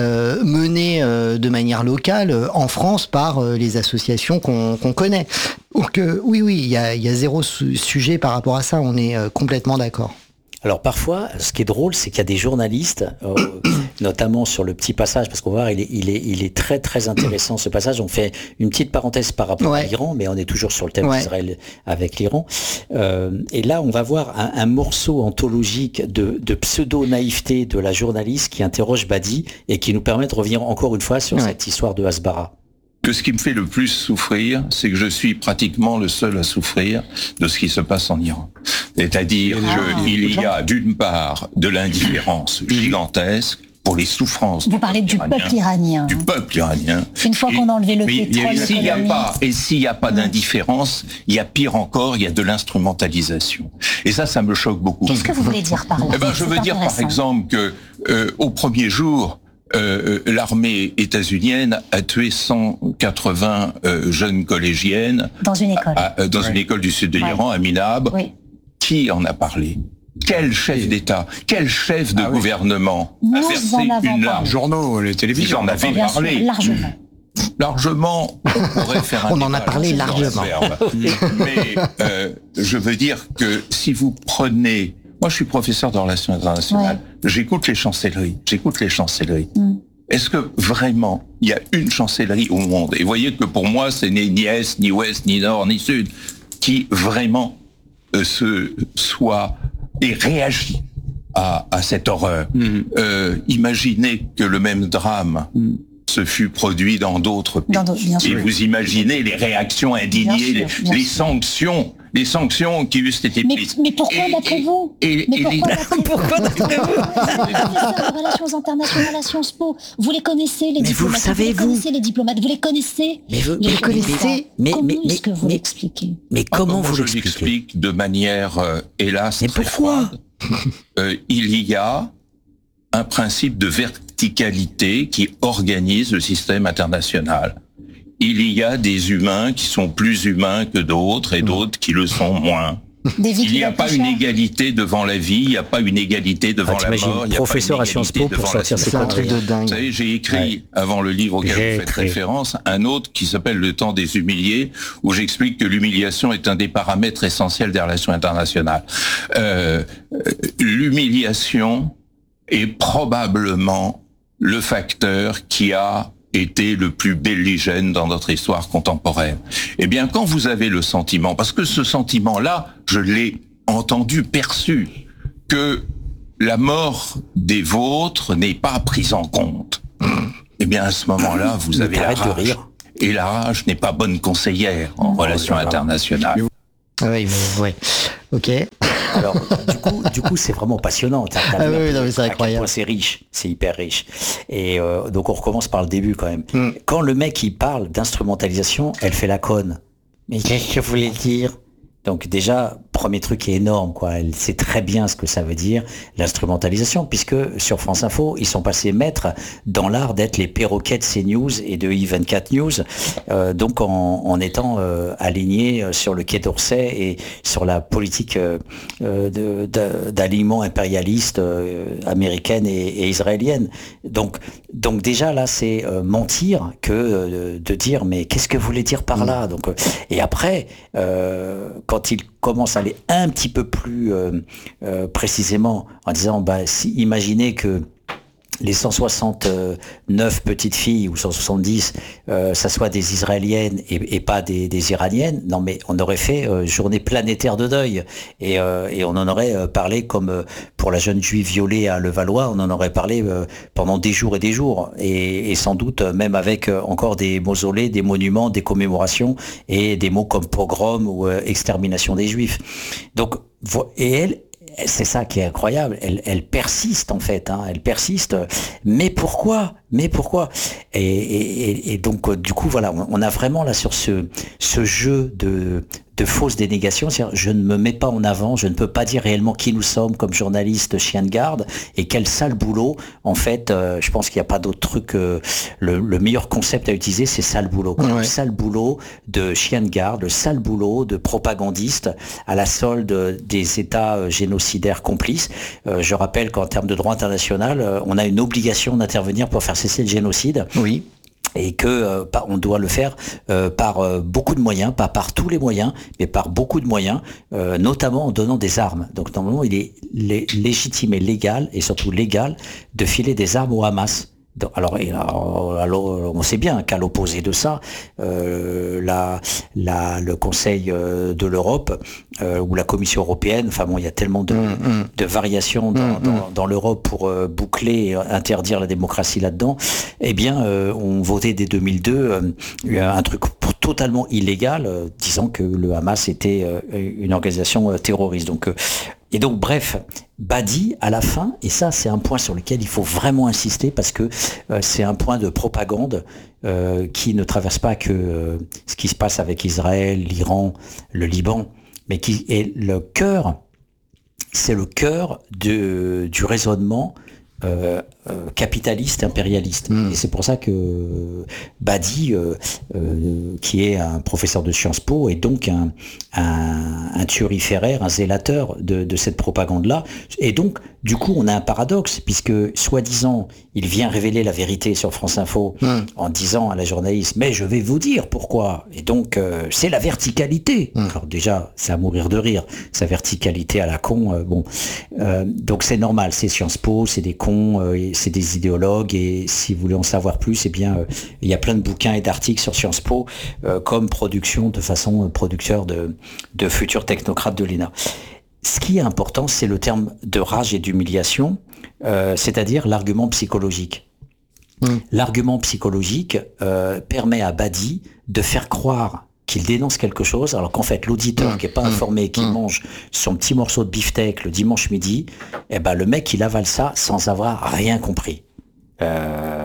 menée de manière locale en France par les associations qu'on connaît. Donc oui, il y a zéro sujet par rapport à ça, on est complètement d'accord. Alors parfois, ce qui est drôle, c'est qu'il y a des journalistes, notamment sur le petit passage, parce qu'on va voir, il est très très intéressant ce passage. On fait une petite parenthèse par rapport à l'Iran, mais on est toujours sur le thème d'Israël avec l'Iran. Et là, on va voir un morceau anthologique de pseudo-naïveté de la journaliste qui interroge Badi et qui nous permet de revenir encore une fois sur cette histoire de Hasbara. Que ce qui me fait le plus souffrir, c'est que je suis pratiquement le seul à souffrir de ce qui se passe en Iran. C'est-à-dire qu'il y a d'une part de l'indifférence gigantesque pour les souffrances. Vous parlez du peuple iranien. Du peuple iranien. Une fois qu'on a enlevé le pétrole, s'il n'y a pas d'indifférence, il y a pire encore, il y a de l'instrumentalisation. Et ça me choque beaucoup. Qu'est-ce que vous voulez dire par là? Je veux dire par exemple que au premier jour, l'armée états-unienne a tué 180 jeunes collégiennes dans une école, une école du sud de l'Iran, à Minab. Oui. Qui en a parlé? Quel chef d'État, quel chef de gouvernement a versé une larme? Les journaux, les télévisions. Ils en avaient parlé. Largement, on pourrait faire un on en a parlé largement. Mais je veux dire que si vous prenez... Moi, je suis professeur de relations internationales. J'écoute les chancelleries. Est-ce que vraiment, il y a une chancellerie au monde, et vous voyez que pour moi, c'est ni Est, ni Ouest, ni Nord, ni Sud, qui vraiment soit et réagit à cette horreur. Imaginez que le même drame se fut produit dans d'autres pays. Et vous imaginez les réactions indignées, les sanctions qui eussent été prises. Mais pourquoi d'après vous? Pourquoi d'après vous? Professeur de relations internationales à Sciences Po, vous les connaissez, les diplomates. Vous connaissez les diplomates, vous les connaissez. Vous les connaissez. Comment est-ce que vous l'expliquez? Mais comment vous l'expliquez? Je l'explique de manière, hélas, très froide. Il y a un principe de verticalité qui organise le système international. Il y a des humains qui sont plus humains que d'autres et d'autres qui le sont moins. Il n'y a pas une égalité devant la vie, il n'y a pas une égalité devant la mort. Il y a professeur pas à Sciences Po pour sortir ces conneries. Vous savez, j'ai écrit, avant le livre auquel vous faites référence, un autre qui s'appelle Le temps des humiliés, où j'explique que l'humiliation est un des paramètres essentiels des relations internationales. L'humiliation est probablement le facteur qui a été le plus belligène dans notre histoire contemporaine. Eh bien, quand vous avez le sentiment, parce que ce sentiment-là, je l'ai entendu, perçu, que la mort des vôtres n'est pas prise en compte, eh bien, à ce moment-là, vous avez la rage. Et la rage n'est pas bonne conseillère en relations internationales. Oui, ok. Alors, du coup, c'est vraiment passionnant. Oui, non, mais c'est incroyable. C'est riche, c'est hyper riche. Et donc, on recommence par le début quand même. Quand le mec il parle d'instrumentalisation, elle fait la conne. Mais qu'est-ce que vous voulez dire? Donc déjà, premier truc qui est énorme, quoi. Elle sait très bien ce que ça veut dire, l'instrumentalisation, puisque sur France Info, ils sont passés maîtres dans l'art d'être les perroquets de CNews et de I24 News, donc en étant alignés sur le Quai d'Orsay et sur la politique d'alignement impérialiste américaine et israélienne. Donc déjà là, c'est mentir que de dire mais qu'est-ce que vous voulez dire par là? Donc et après, quand il commence à aller un petit peu plus précisément en disant imaginez que les 169 petites filles ou 170, ça soit des Israéliennes et pas des Iraniennes. Non, mais on aurait fait journée planétaire de deuil et on en aurait parlé comme pour la jeune juive violée à Levallois, on en aurait parlé pendant des jours et des jours et sans doute même avec encore des mausolées, des monuments, des commémorations et des mots comme pogrom ou extermination des Juifs. Donc, et elle. C'est ça qui est incroyable. Elle persiste en fait. Elle persiste. Mais pourquoi? Et donc du coup voilà, on a vraiment là sur ce jeu de fausse dénégation. C'est-à-dire, je ne me mets pas en avant, je ne peux pas dire réellement qui nous sommes comme journalistes chien de garde et quel sale boulot. En fait, je pense qu'il n'y a pas d'autre truc. Le meilleur concept à utiliser, c'est sale boulot. Ouais. Le sale boulot de chien de garde, le sale boulot de propagandiste à la solde des États génocidaires complices. Je rappelle qu'en termes de droit international, on a une obligation d'intervenir pour faire cesser le génocide. Oui. Et que on doit le faire par beaucoup de moyens, pas par tous les moyens, mais par beaucoup de moyens, notamment en donnant des armes. Donc normalement, il est légitime et légal, et surtout légal, de filer des armes au Hamas. Alors, on sait bien qu'à l'opposé de ça, le Conseil de l'Europe ou la Commission européenne, enfin bon, il y a tellement de variations dans l'Europe pour boucler et interdire la démocratie là-dedans. Eh bien, on votait dès 2002 un truc totalement illégal, disant que le Hamas était une organisation terroriste. Et donc, bref, Badi, à la fin, et ça, c'est un point sur lequel il faut vraiment insister parce que c'est un point de propagande qui ne traverse pas que ce qui se passe avec Israël, l'Iran, le Liban, mais qui est le cœur, c'est le cœur du raisonnement capitaliste, impérialiste. Et c'est pour ça que Badi, qui est un professeur de Sciences Po, est donc un turiféraire, un zélateur de cette propagande-là. Et donc, du coup, on a un paradoxe, puisque, soi-disant, il vient révéler la vérité sur France Info en disant à la journaliste « Mais je vais vous dire pourquoi !» Et donc, c'est la verticalité. Alors déjà, c'est à mourir de rire, sa verticalité à la con. Donc c'est normal, c'est Sciences Po, c'est des cons, c'est des idéologues, et si vous voulez en savoir plus, eh bien, il y a plein de bouquins et d'articles sur Sciences Po comme production, de façon producteur de futurs technocrates de l'ENA. Ce qui est important, c'est le terme de rage et d'humiliation, c'est-à-dire l'argument psychologique. L'argument psychologique permet à Badi de faire croire qu'il dénonce quelque chose, alors qu'en fait, l'auditeur qui n'est pas informé, qui mange son petit morceau de beefsteak le dimanche midi, eh ben, le mec, il avale ça sans avoir rien compris.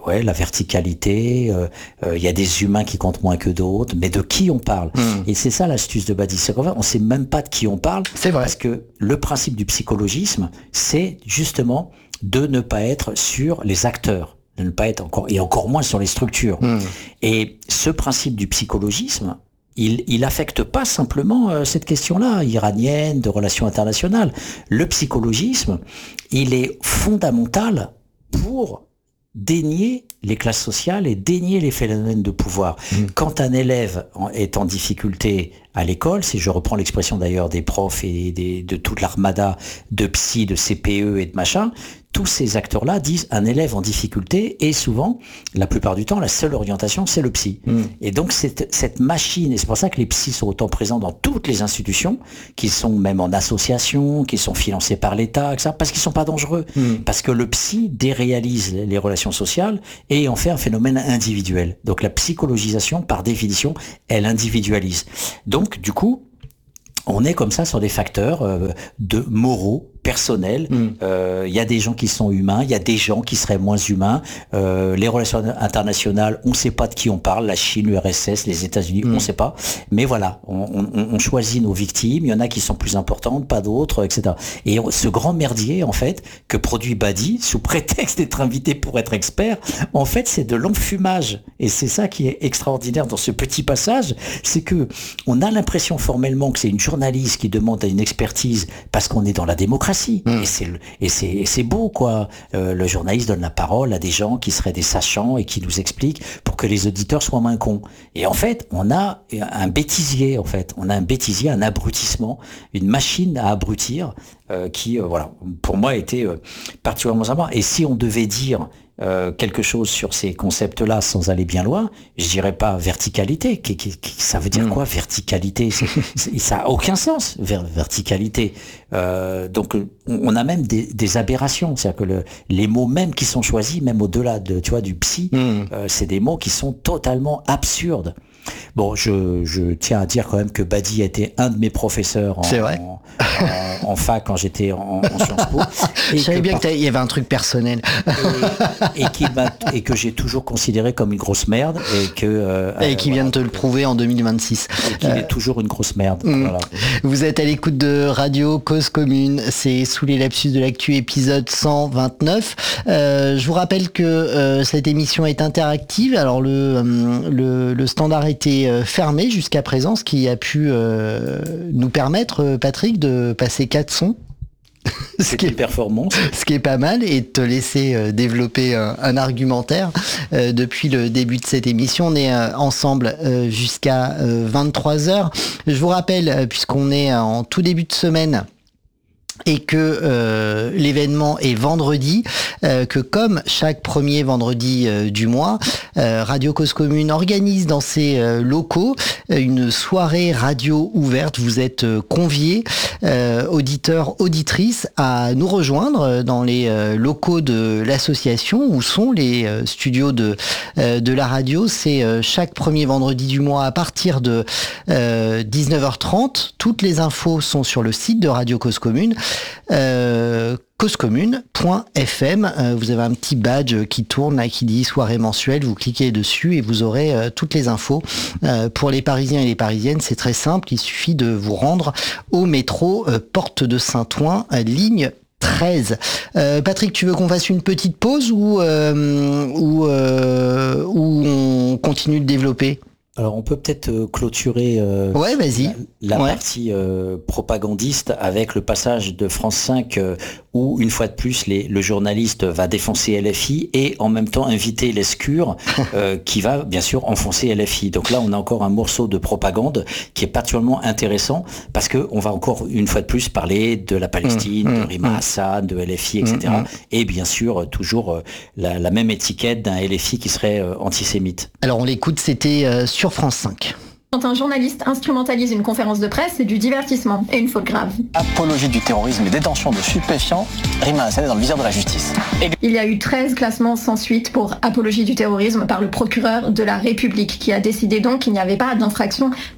ouais, la verticalité, il y a des humains qui comptent moins que d'autres, mais de qui on parle? Et c'est ça l'astuce de Badi, c'est qu'en fait, on sait même pas de qui on parle. C'est vrai. Parce que le principe du psychologisme, c'est justement de ne pas être sur les acteurs, de ne pas être encore moins sur les structures. Et ce principe du psychologisme, il affecte pas simplement cette question-là, iranienne, de relations internationales. Le psychologisme, il est fondamental pour dénier les classes sociales et dénier les phénomènes de pouvoir. Quand un élève est en difficulté à l'école, si je reprends l'expression d'ailleurs des profs et de toute l'armada de psy, de CPE et de machin, tous ces acteurs-là disent un élève en difficulté et souvent, la plupart du temps, la seule orientation, c'est le psy. Et donc cette machine, et c'est pour ça que les psys sont autant présents dans toutes les institutions, qui sont même en association, qui sont financés par l'État, etc., parce qu'ils sont pas dangereux. Parce que le psy déréalise les relations sociales et en fait un phénomène individuel. Donc la psychologisation, par définition, elle individualise. Donc, du coup, on est comme ça sur des facteurs de moraux, personnels. Il y a des gens qui sont humains, il y a des gens qui seraient moins humains. Les relations internationales, on ne sait pas de qui on parle, la Chine, l'URSS, les États-Unis, on ne sait pas. Mais voilà, on choisit nos victimes, il y en a qui sont plus importantes, pas d'autres, etc. Et ce grand merdier, en fait, que produit Badi, sous prétexte d'être invité pour être expert, en fait, c'est de l'enfumage. Et c'est ça qui est extraordinaire dans ce petit passage, c'est que on a l'impression formellement que c'est une journaliste qui demande à une expertise parce qu'on est dans la démocratie. Et c'est beau, quoi. Le journaliste donne la parole à des gens qui seraient des sachants et qui nous expliquent pour que les auditeurs soient moins cons. Et en fait, on a un bêtisier, un abrutissement, une machine à abrutir qui, voilà, pour moi, était particulièrement sympa. Et si on devait dire quelque chose sur ces concepts-là sans aller bien loin, je dirais pas verticalité. Ça veut dire quoi, verticalité? Ça a aucun sens, verticalité. Donc on a même des aberrations, c'est-à-dire que les mots même qui sont choisis, même au-delà du psy, c'est des mots qui sont totalement absurdes. Bon, je tiens à dire quand même que Badi a été un de mes professeurs en fac quand j'étais en Sciences Po. Je savais bien qu'il y avait un truc personnel. Et que j'ai toujours considéré comme une grosse merde. Et qui vient de te le prouver en 2026. Et qu'il est toujours une grosse merde. Voilà. Vous êtes à l'écoute de Radio Cause Commune. C'est Sous les lapsus de l'actu, épisode 129. Je vous rappelle que cette émission est interactive. Alors le standard était fermé jusqu'à présent, ce qui a pu nous permettre, Patrick, de passer 4 sons. Ce qui est performance. Ce qui est pas mal, et de te laisser développer un argumentaire depuis le début de cette émission. On est ensemble jusqu'à 23h. Je vous rappelle, puisqu'on est en tout début de semaine, et que l'événement est vendredi, que comme chaque premier vendredi du mois, Radio Cause Commune organise dans ses locaux une soirée radio ouverte. Vous êtes conviés, auditeurs, auditrices, à nous rejoindre dans les locaux de l'association où sont les studios de la radio. C'est chaque premier vendredi du mois à partir de 19h30. Toutes les infos sont sur le site de Radio Cause Commune. Causecommune.fm. Vous avez un petit badge qui tourne là, qui dit soirée mensuelle. Vous cliquez dessus et vous aurez toutes les infos. Pour les Parisiens et les Parisiennes, c'est très simple. Il suffit de vous rendre au métro Porte de Saint-Ouen, ligne 13. Patrick, tu veux qu'on fasse une petite pause ou on continue de développer? Alors on peut peut-être clôturer la partie propagandiste avec le passage de France 5 où une fois de plus le journaliste va défoncer LFI et en même temps inviter Lescure qui va bien sûr enfoncer LFI. Donc là on a encore un morceau de propagande qui est particulièrement intéressant parce que on va encore une fois de plus parler de la Palestine, de Rima Hassan, de LFI, etc. Et bien sûr toujours la même étiquette d'un LFI qui serait antisémite. Alors on l'écoute, c'était sur France 5. Quand un journaliste instrumentalise une conférence de presse, c'est du divertissement et une faute grave. Apologie du terrorisme et détention de stupéfiants, Rima Hassan est dans le viseur de la justice. Il y a eu 13 classements sans suite pour apologie du terrorisme par le procureur de la République qui a décidé donc qu'il n'y avait pas d'infraction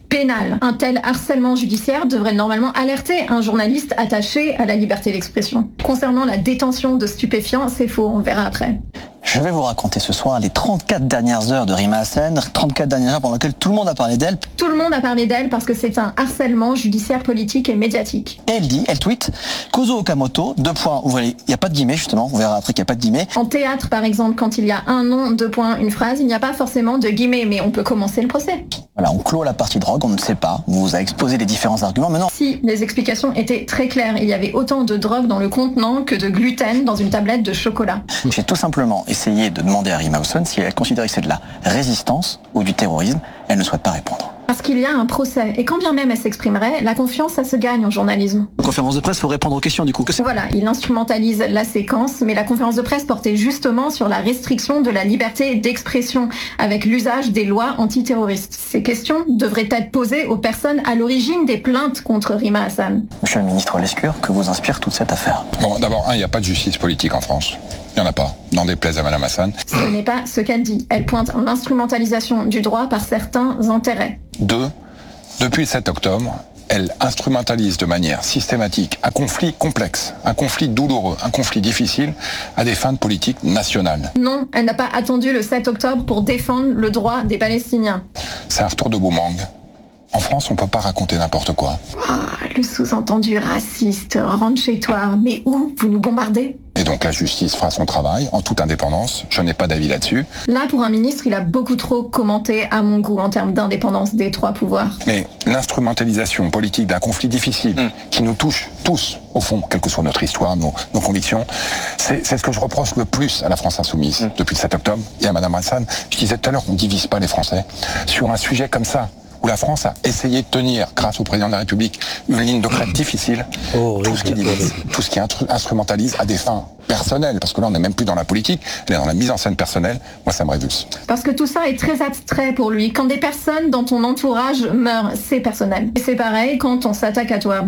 pénal. Un tel harcèlement judiciaire devrait normalement alerter un journaliste attaché à la liberté d'expression. Concernant la détention de stupéfiants, c'est faux, on verra après. Je vais vous raconter ce soir les 34 dernières heures de Rima Hassan, 34 dernières heures pendant lesquelles tout le monde a parlé d'elle. Tout le monde a parlé d'elle parce que c'est un harcèlement judiciaire, politique et médiatique. Et elle tweet, Kozo Okamoto, il n'y a pas de guillemets justement, on verra après qu'il n'y a pas de guillemets. En théâtre par exemple, quand il y a un nom, une phrase, il n'y a pas forcément de guillemets, mais on peut commencer le procès. Voilà, on clôt la partie drogue, on ne sait pas, on vous a exposé les différents arguments, mais non. Si, les explications étaient très claires, il y avait autant de drogue dans le contenant que de gluten dans une tablette de chocolat. J'ai tout simplement essayé de demander à Rima Hassan si elle considérait que c'est de la résistance ou du terrorisme. Elle ne souhaite pas répondre. Parce qu'il y a un procès, et quand bien même elle s'exprimerait, la confiance, ça se gagne en journalisme. Conférence de presse, faut répondre aux questions du coup. Voilà, il instrumentalise la séquence, mais la conférence de presse portait justement sur la restriction de la liberté d'expression, avec l'usage des lois antiterroristes. Ces questions devraient être posées aux personnes à l'origine des plaintes contre Rima Hassan. Monsieur le ministre Lescure, que vous inspire toute cette affaire? Bon, d'abord, il n'y a pas de justice politique en France. Il n'y en a pas, n'en déplaise à Madame Hassan. Ce n'est pas ce qu'elle dit. Elle pointe l'instrumentalisation du droit par certains intérêts. 2. Depuis le 7 octobre, elle instrumentalise de manière systématique un conflit complexe, un conflit douloureux, un conflit difficile à des fins de politique nationale. Non, elle n'a pas attendu le 7 octobre pour défendre le droit des Palestiniens. C'est un retour de boomerang. En France, on ne peut pas raconter n'importe quoi. Le sous-entendu raciste, rentre chez toi, mais où? Vous nous bombardez? Et donc la justice fera son travail en toute indépendance. Je n'ai pas d'avis là-dessus. Là, pour un ministre, il a beaucoup trop commenté à mon goût en termes d'indépendance des trois pouvoirs. Mais l'instrumentalisation politique d'un conflit difficile qui nous touche tous, au fond, quelle que soit notre histoire, nos convictions, c'est ce que je reproche le plus à la France Insoumise depuis le 7 octobre et à Madame Hassan. Je disais tout à l'heure qu'on ne divise pas les Français sur un sujet comme ça, où la France a essayé de tenir, grâce au président de la République, une ligne de crête difficile, tout ce qui instrumentalise à des fins personnelles, parce que là on n'est même plus dans la politique, on est dans la mise en scène personnelle, moi ça me révulse. Parce que tout ça est très abstrait pour lui. Quand des personnes dans ton entourage meurent, c'est personnel. Et c'est pareil quand on s'attaque à toi.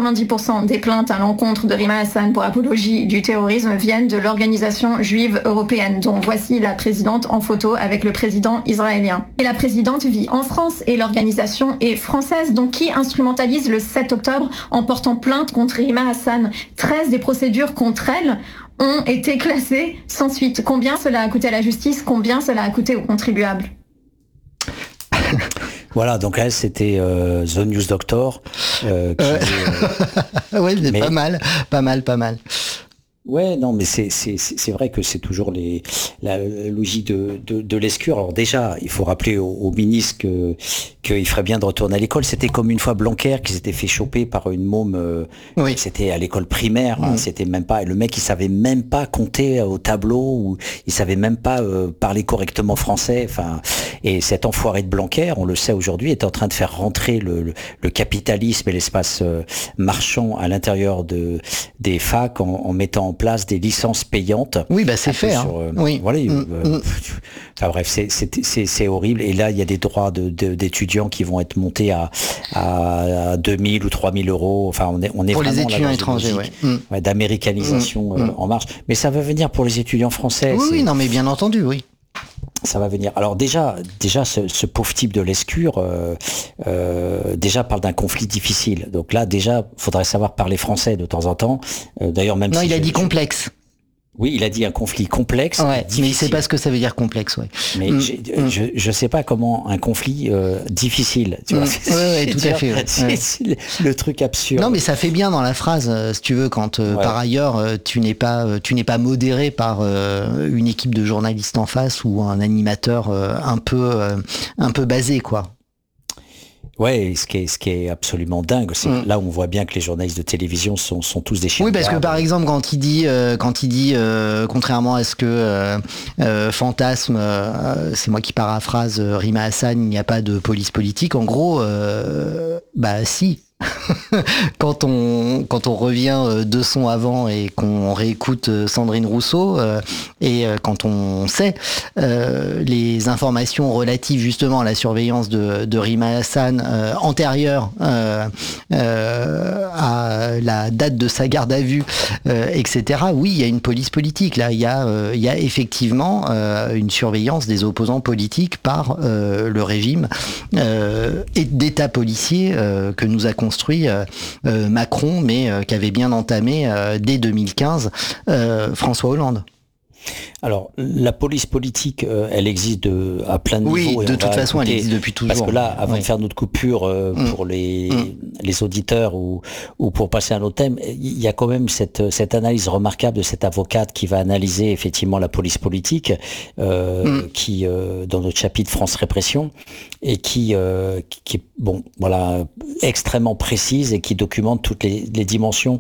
90% des plaintes à l'encontre de Rima Hassan pour apologie du terrorisme viennent de l'organisation juive européenne, dont voici la présidente en photo avec le président israélien. Et la présidente vit en France et l'organisation est française, donc qui instrumentalise le 7 octobre en portant plainte contre Rima Hassan. 13 des procédures contre elle ont été classées sans suite. Combien cela a coûté à la justice? Combien cela a coûté aux contribuables? Voilà, donc là c'était The News Doctor. Oui, mais pas mal. Ouais, non, mais c'est vrai que c'est toujours la logique de Lescure. Alors déjà, il faut rappeler au ministre qu'il ferait bien de retourner à l'école. C'était comme une fois Blanquer qui s'était fait choper par une môme. C'était à l'école primaire. C'était même pas. Et le mec, il savait même pas compter au tableau, ou il savait même pas parler correctement français. Enfin, et cet enfoiré de Blanquer, on le sait aujourd'hui, est en train de faire rentrer le capitalisme et l'espace marchand à l'intérieur des facs en mettant en place des licences payantes. Oui, bah c'est fait. Voilà. Enfin bref, c'est horrible. Et là, il y a des droits d'étudiants qui vont être montés à 2000 ou 3000 euros. Enfin, on est pour vraiment les étudiants étrangers, d'américanisation en marche. Mais ça va venir pour les étudiants français. Oui, non, mais bien entendu, oui. Ça va venir. Alors déjà, ce pauvre type de Lescure, déjà parle d'un conflit difficile. Donc là, déjà, faudrait savoir parler français de temps en temps. D'ailleurs, même. Non, il a dit complexe. Oui, il a dit un conflit complexe. Ouais, mais il sait pas ce que ça veut dire complexe, ouais. Mais je sais pas comment un conflit difficile. Tu vois, tout à fait. C'est le truc absurde. Non, mais ça fait bien dans la phrase, si tu veux, quand par ailleurs tu n'es pas modéré par une équipe de journalistes en face ou un animateur un peu basé, quoi. Ouais, ce qui est absolument dingue, c'est que là on voit bien que les journalistes de télévision sont tous des chiens. Oui, parce que par exemple quand il dit contrairement à ce que fantasme, c'est moi qui paraphrase Rima Hassan, il n'y a pas de police politique. En gros, bah si. quand on revient 2 sons avant et qu'on réécoute Sandrine Rousseau, et quand on sait les informations relatives justement à la surveillance de Rima Hassan antérieure à la date de sa garde à vue, etc. Oui, il y a une police politique. Là, il y a effectivement une surveillance des opposants politiques par le régime et d'État policier que nous a construit Macron, mais qu'avait bien entamé dès 2015 François Hollande. Alors, la police politique, elle existe à plein de niveaux. Oui, de toute façon, elle existe depuis toujours. Parce que là, avant de faire notre coupure pour les auditeurs ou pour passer à un autre thème, il y a quand même cette analyse remarquable de cette avocate qui va analyser effectivement la police politique, qui dans notre chapitre France Répression, et qui est extrêmement précise et qui documente toutes les dimensions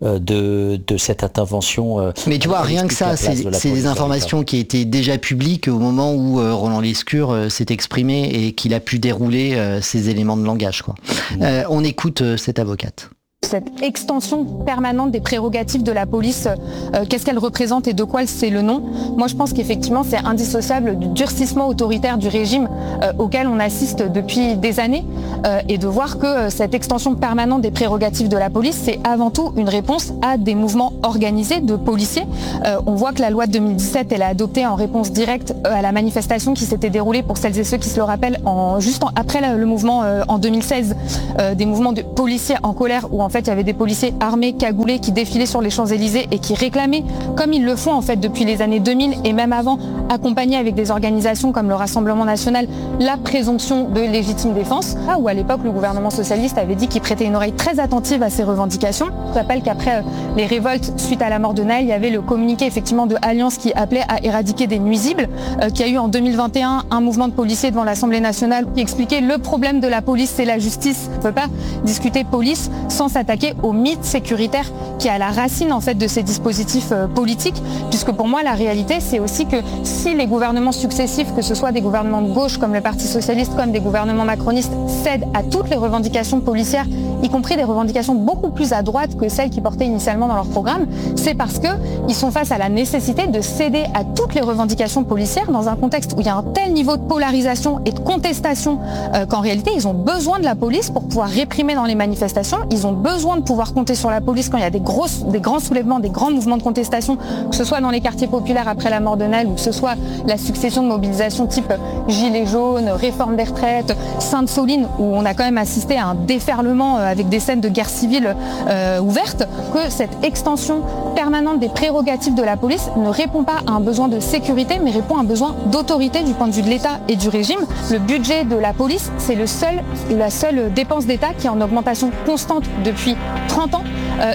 de cette intervention. Mais tu vois, rien que ça, c'est des informations qui étaient déjà publiques au moment où Roland Lescure s'est exprimé et qu'il a pu dérouler ces éléments de langage, quoi. On écoute cette avocate. Cette extension permanente des prérogatives de la police, qu'est-ce qu'elle représente et de quoi c'est le nom? Moi, je pense qu'effectivement, c'est indissociable du durcissement autoritaire du régime auquel on assiste depuis des années, et de voir que cette extension permanente des prérogatives de la police, c'est avant tout une réponse à des mouvements organisés de policiers. On voit que la loi de 2017, elle a adopté en réponse directe à la manifestation qui s'était déroulée, pour celles et ceux qui se le rappellent, après le mouvement en 2016, des mouvements de policiers en colère où en fait il y avait des policiers armés, cagoulés, qui défilaient sur les Champs-Élysées et qui réclamaient, comme ils le font en fait depuis les années 2000 et même avant, accompagnés avec des organisations comme le Rassemblement National, la présomption de légitime défense, où à l'époque le gouvernement socialiste avait dit qu'il prêtait une oreille très attentive à ces revendications. Je rappelle qu'après les révoltes suite à la mort de Naël, il y avait le communiqué effectivement de Alliance qui appelait à éradiquer des nuisibles, qui a eu en 2021 un mouvement de policiers devant l'Assemblée nationale qui expliquait le problème de la police, c'est la justice. On ne peut pas discuter police sans s'attaquer au mythe sécuritaire qui est à la racine en fait de ces dispositifs politiques, puisque pour moi la réalité c'est aussi que si les gouvernements successifs, que ce soit des gouvernements de gauche comme le Parti socialiste, comme des gouvernements macronistes, cèdent à toutes les revendications policières, y compris des revendications beaucoup plus à droite que celles qui portaient initialement dans leur programme, c'est parce qu'ils sont face à la nécessité de céder à toutes les revendications policières dans un contexte où il y a un tel niveau de polarisation et de contestation qu'en réalité ils ont besoin de la police pour pouvoir réprimer dans les manifestations, ils ont besoin de pouvoir compter sur la police quand il y a des grands soulèvements, des grands mouvements de contestation, que ce soit dans les quartiers populaires après la mort de Naël ou que ce soit la succession de mobilisations type Gilets jaunes, réforme des retraites, Sainte-Soline, où on a quand même assisté à un déferlement avec des scènes de guerre civile ouvertes, que cette extension permanente des prérogatives de la police ne répond pas à un besoin de sécurité, mais répond à un besoin d'autorité du point de vue de l'État et du régime. Le budget de la police, c'est la seule dépense d'État qui est en augmentation constante depuis 30 ans.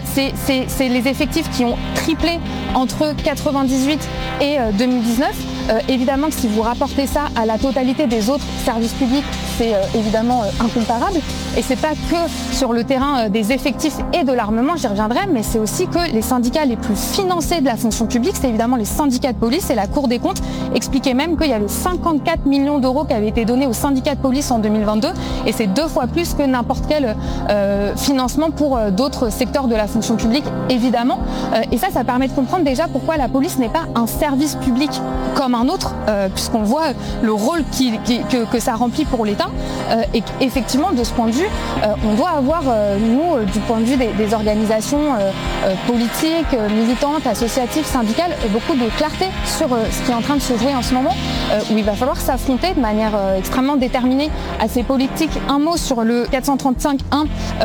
C'est les effectifs qui ont triplé entre 98 et 2019. Évidemment que si vous rapportez ça à la totalité des autres services publics, c'est évidemment incomparable. Et c'est pas que sur le terrain des effectifs et de l'armement, j'y reviendrai, mais c'est aussi que les syndicats les plus financés de la fonction publique, c'est évidemment les syndicats de police, et la Cour des comptes expliquait même qu'il y avait 54 millions d'euros qui avaient été donnés aux syndicats de police en 2022, et c'est 2 fois plus que n'importe quel financement pour d'autres secteurs de la fonction publique, évidemment. Et ça permet de comprendre déjà pourquoi la police n'est pas un service public comme un autre, puisqu'on voit le rôle que ça remplit pour l'État, et effectivement, de ce point de vue, on doit avoir, nous, du point de vue des organisations politiques, militantes, associatives, syndicales, beaucoup de clarté sur ce qui est en train de se jouer en ce moment, où il va falloir s'affronter de manière extrêmement déterminée à ces politiques. Un mot sur le 435.1,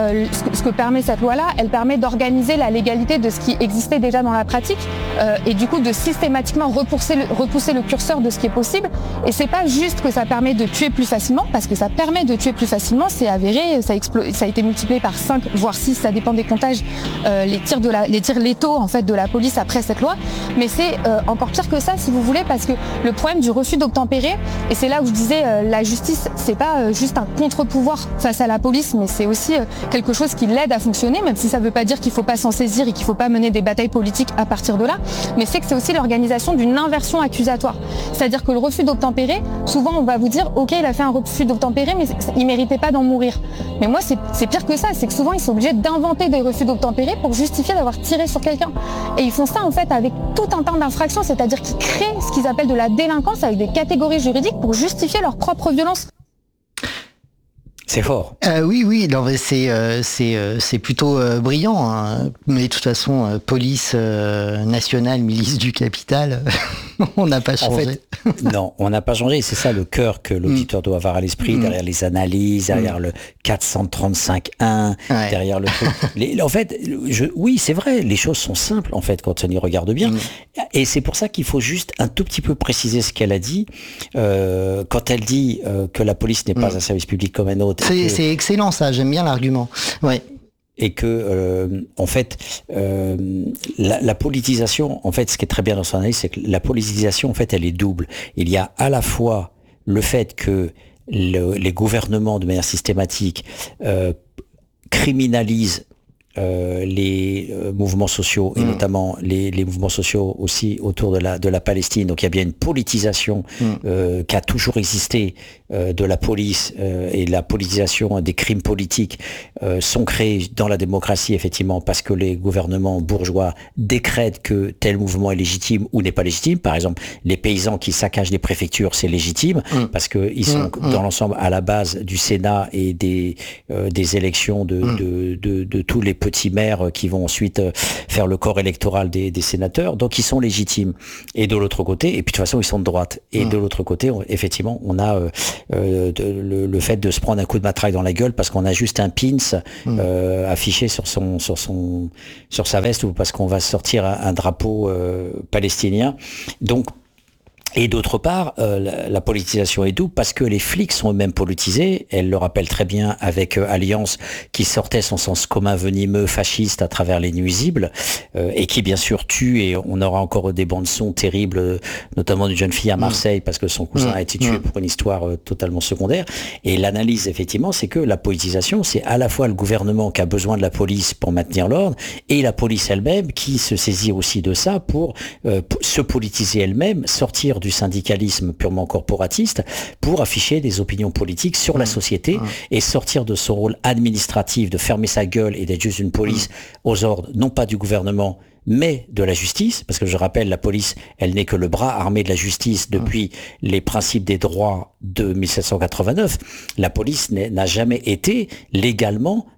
ce que permet cette loi-là, elle permet d'organiser la légalité de ce qui existait déjà dans la pratique, et du coup de systématiquement repousser le curseur de ce qui est possible. Et c'est pas juste que ça permet de tuer plus facilement, parce que ça permet de tuer plus facilement, c'est avéré, ça a été multiplié par 5 voire 6, ça dépend des comptages, les tirs létaux en fait de la police après cette loi, mais c'est encore pire que ça si vous voulez, parce que le problème du refus d'obtempérer, et c'est là où je disais la justice c'est pas juste un contre-pouvoir face à la police, mais c'est aussi quelque chose qui l'aide à fonctionner, même si ça veut pas dire qu'il faut pas s'en saisir et qu'il faut pas mener des batailles politiques à partir de là, mais c'est que c'est aussi l'organisation d'une inversion accusatoire. C'est-à-dire que le refus d'obtempérer, souvent on va vous dire ok il a fait un refus d'obtempérer mais il méritait pas d'en mourir. Mais moi c'est pire que ça, c'est que souvent ils sont obligés d'inventer des refus d'obtempérer pour justifier d'avoir tiré sur quelqu'un. Et ils font ça en fait avec tout un tas d'infractions, c'est-à-dire qu'ils créent ce qu'ils appellent de la délinquance avec des catégories juridiques pour justifier leur propre violence. C'est fort. Oui, non, mais c'est plutôt brillant. Hein. Mais de toute façon, police nationale, milice du capital, on n'a pas changé. En fait, non, on n'a pas changé. C'est ça le cœur que l'auditeur doit avoir à l'esprit, derrière les analyses, derrière le 435.1, derrière le truc. En fait, oui, c'est vrai, les choses sont simples, en fait, quand on y regarde bien. Et c'est pour ça qu'il faut juste un tout petit peu préciser ce qu'elle a dit. Quand elle dit que la police n'est pas un service public comme un autre. C'est excellent ça, j'aime bien l'argument. Ouais. Et que, en fait, la politisation, en fait, ce qui est très bien dans son analyse, c'est que la politisation, en fait, elle est double. Il y a à la fois le fait que les gouvernements, de manière systématique, criminalisent les mouvements sociaux et notamment les mouvements sociaux aussi autour de la Palestine. Donc il y a bien une politisation qui a toujours existé de la police et la politisation des crimes politiques sont créés dans la démocratie effectivement parce que les gouvernements bourgeois décrètent que tel mouvement est légitime ou n'est pas légitime. Par exemple, les paysans qui saccagent des préfectures, c'est légitime parce que ils sont dans l'ensemble à la base du Sénat et des élections de tous les petits maires qui vont ensuite faire le corps électoral des sénateurs, donc ils sont légitimes. Et de l'autre côté, et puis de toute façon ils sont de droite, et de l'autre côté, effectivement, on a le fait de se prendre un coup de matraque dans la gueule parce qu'on a juste un pins affiché sur sa veste ou parce qu'on va sortir un drapeau palestinien. Donc et d'autre part, la politisation est double parce que les flics sont eux-mêmes politisés. Elle le rappelle très bien avec Alliance qui sortait son sens commun venimeux fasciste à travers les nuisibles et qui bien sûr tue, et on aura encore des bandes son terribles, notamment d'une jeune fille à Marseille parce que son cousin a été tué pour une histoire totalement secondaire. Et l'analyse effectivement, c'est que la politisation, c'est à la fois le gouvernement qui a besoin de la police pour maintenir l'ordre et la police elle-même qui se saisit aussi de ça pour se politiser elle-même, sortir du syndicalisme purement corporatiste pour afficher des opinions politiques sur la société et sortir de son rôle administratif, de fermer sa gueule et d'être juste une police aux ordres, non pas du gouvernement, mais de la justice, parce que je rappelle, la police, elle n'est que le bras armé de la justice depuis les principes des droits de 1789. La police n'a jamais été légalement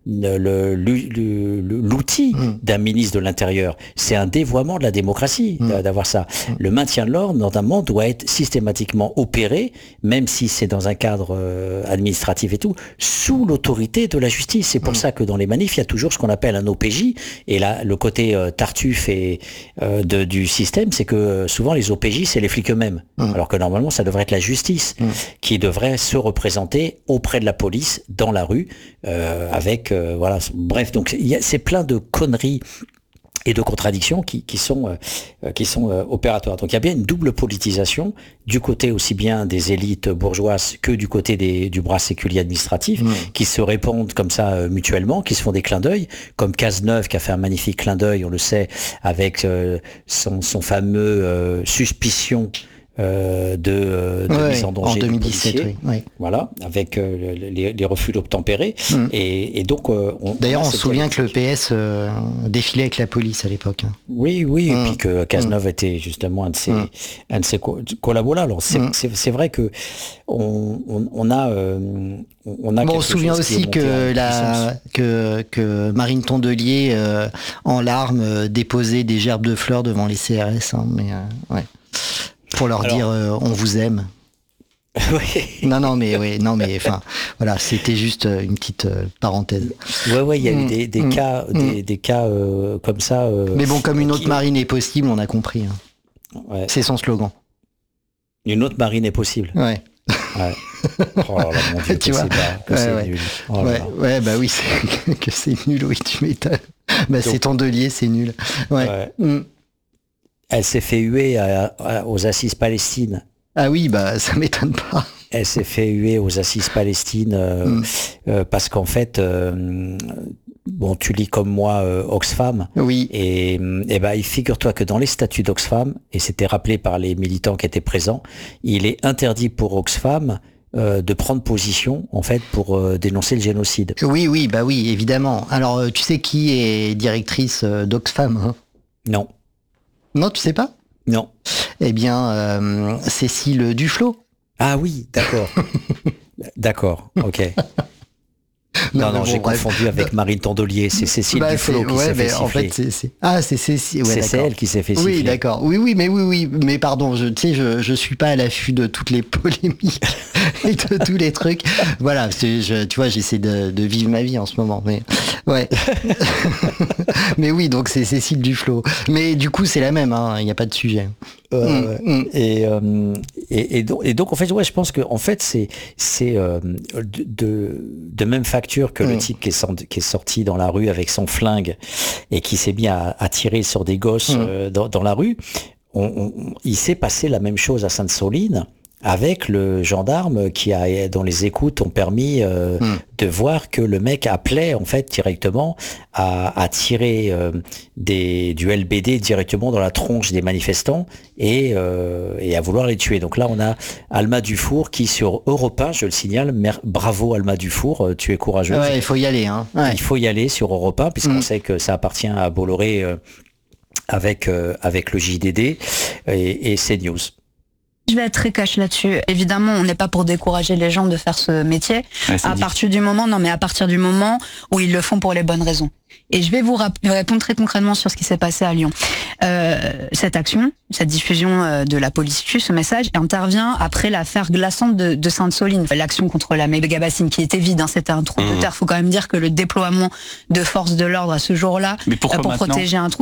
l'outil d'un ministre de l'Intérieur. C'est un dévoiement de la démocratie d'avoir ça. Le maintien de l'ordre, notamment, doit être systématiquement opéré, même si c'est dans un cadre administratif et tout, sous l'autorité de la justice. C'est pour ça que dans les manifs, il y a toujours ce qu'on appelle un OPJ, et là, le côté tartuffe et du système, c'est que souvent les OPJ, c'est les flics eux-mêmes, alors que normalement, ça devrait être la justice qui devrait se représenter auprès de la police, dans la rue, avec... voilà, bref, donc c'est plein de conneries et de contradictions qui sont opératoires. Donc il y a bien une double politisation du côté aussi bien des élites bourgeoises que du côté du bras séculier administratif qui se répondent comme ça mutuellement, qui se font des clins d'œil, comme Cazeneuve qui a fait un magnifique clin d'œil, on le sait, avec son fameux suspicion de mise en danger en 2017, oui. Voilà, avec les refus d'obtempérer. Et donc, d'ailleurs, on se souvient que le PS défilait avec la police à l'époque. Oui, et puis que Cazeneuve était justement un de ses collaborateurs. Alors c'est vrai que on a on se souvient aussi que Marine Tondelier en larmes déposait des gerbes de fleurs devant les CRS, pour leur dire on vous aime. Non mais enfin voilà, c'était juste une petite parenthèse. Ouais, il y a eu des cas comme ça. Mais bon, comme une autre marine est possible, on a compris. Hein. C'est son slogan. Une autre marine est possible. Ouais. Oh là là, mon Dieu, tu vois, c'est nul. Oh là là. Bah oui, que c'est nul, oui, tu m'étonnes. Bah, c'est Tondelier, c'est nul. Ouais. Elle s'est fait huer aux Assises Palestine. Ah oui, bah ça m'étonne pas. Elle s'est fait huer aux Assises Palestine parce qu'en fait, bon, tu lis comme moi Oxfam. Oui. Et ben, figure-toi que dans les statuts d'Oxfam, et c'était rappelé par les militants qui étaient présents, il est interdit pour Oxfam de prendre position en fait pour dénoncer le génocide. Oui, bah oui, évidemment. Alors, tu sais qui est directrice d'Oxfam, hein? Non. Non, tu sais pas? Non. Eh bien, Cécile Duflot. Ah oui, d'accord. D'accord, ok. Non, j'ai confondu avec Marine Tondelier, c'est Cécile Duflot qui s'est fait siffler. En fait, c'est Cécile. Ouais, c'est elle qui s'est fait siffler. Oui, d'accord. Oui, mais pardon, je suis pas à l'affût de toutes les polémiques et de tous les trucs. Voilà, tu vois, j'essaie de vivre ma vie en ce moment, mais ouais. Mais oui, donc c'est Cécile Duflot. Mais du coup, c'est la même, il n'y a pas de sujet. Et donc en fait, ouais, je pense que en fait c'est de même facture que le type qui est sorti dans la rue avec son flingue et qui s'est mis à tirer sur des gosses dans la rue. Il s'est passé la même chose à Sainte-Soline avec le gendarme dont les écoutes ont permis de voir que le mec appelait en fait directement à tirer du LBD directement dans la tronche des manifestants et à vouloir les tuer. Donc là on a Alma Dufour qui sur Europe 1, je le signale, bravo Alma Dufour, tu es courageuse. Ouais, il faut y aller. Hein. Ouais. Il faut y aller sur Europe 1 puisqu'on sait que ça appartient à Bolloré avec le JDD et CNews. Je vais être très cash là-dessus. Évidemment, on n'est pas pour décourager les gens de faire ce métier. Ouais, à partir du moment où ils le font pour les bonnes raisons. Et je vais vous répondre très concrètement sur ce qui s'est passé à Lyon. Cette action, cette diffusion de la police tue, ce message intervient après l'affaire glaçante de Sainte-Soline. L'action contre la méga bassine qui était vide, c'était un trou de terre. Faut quand même dire que le déploiement de forces de l'ordre à ce jour-là pour protéger un trou,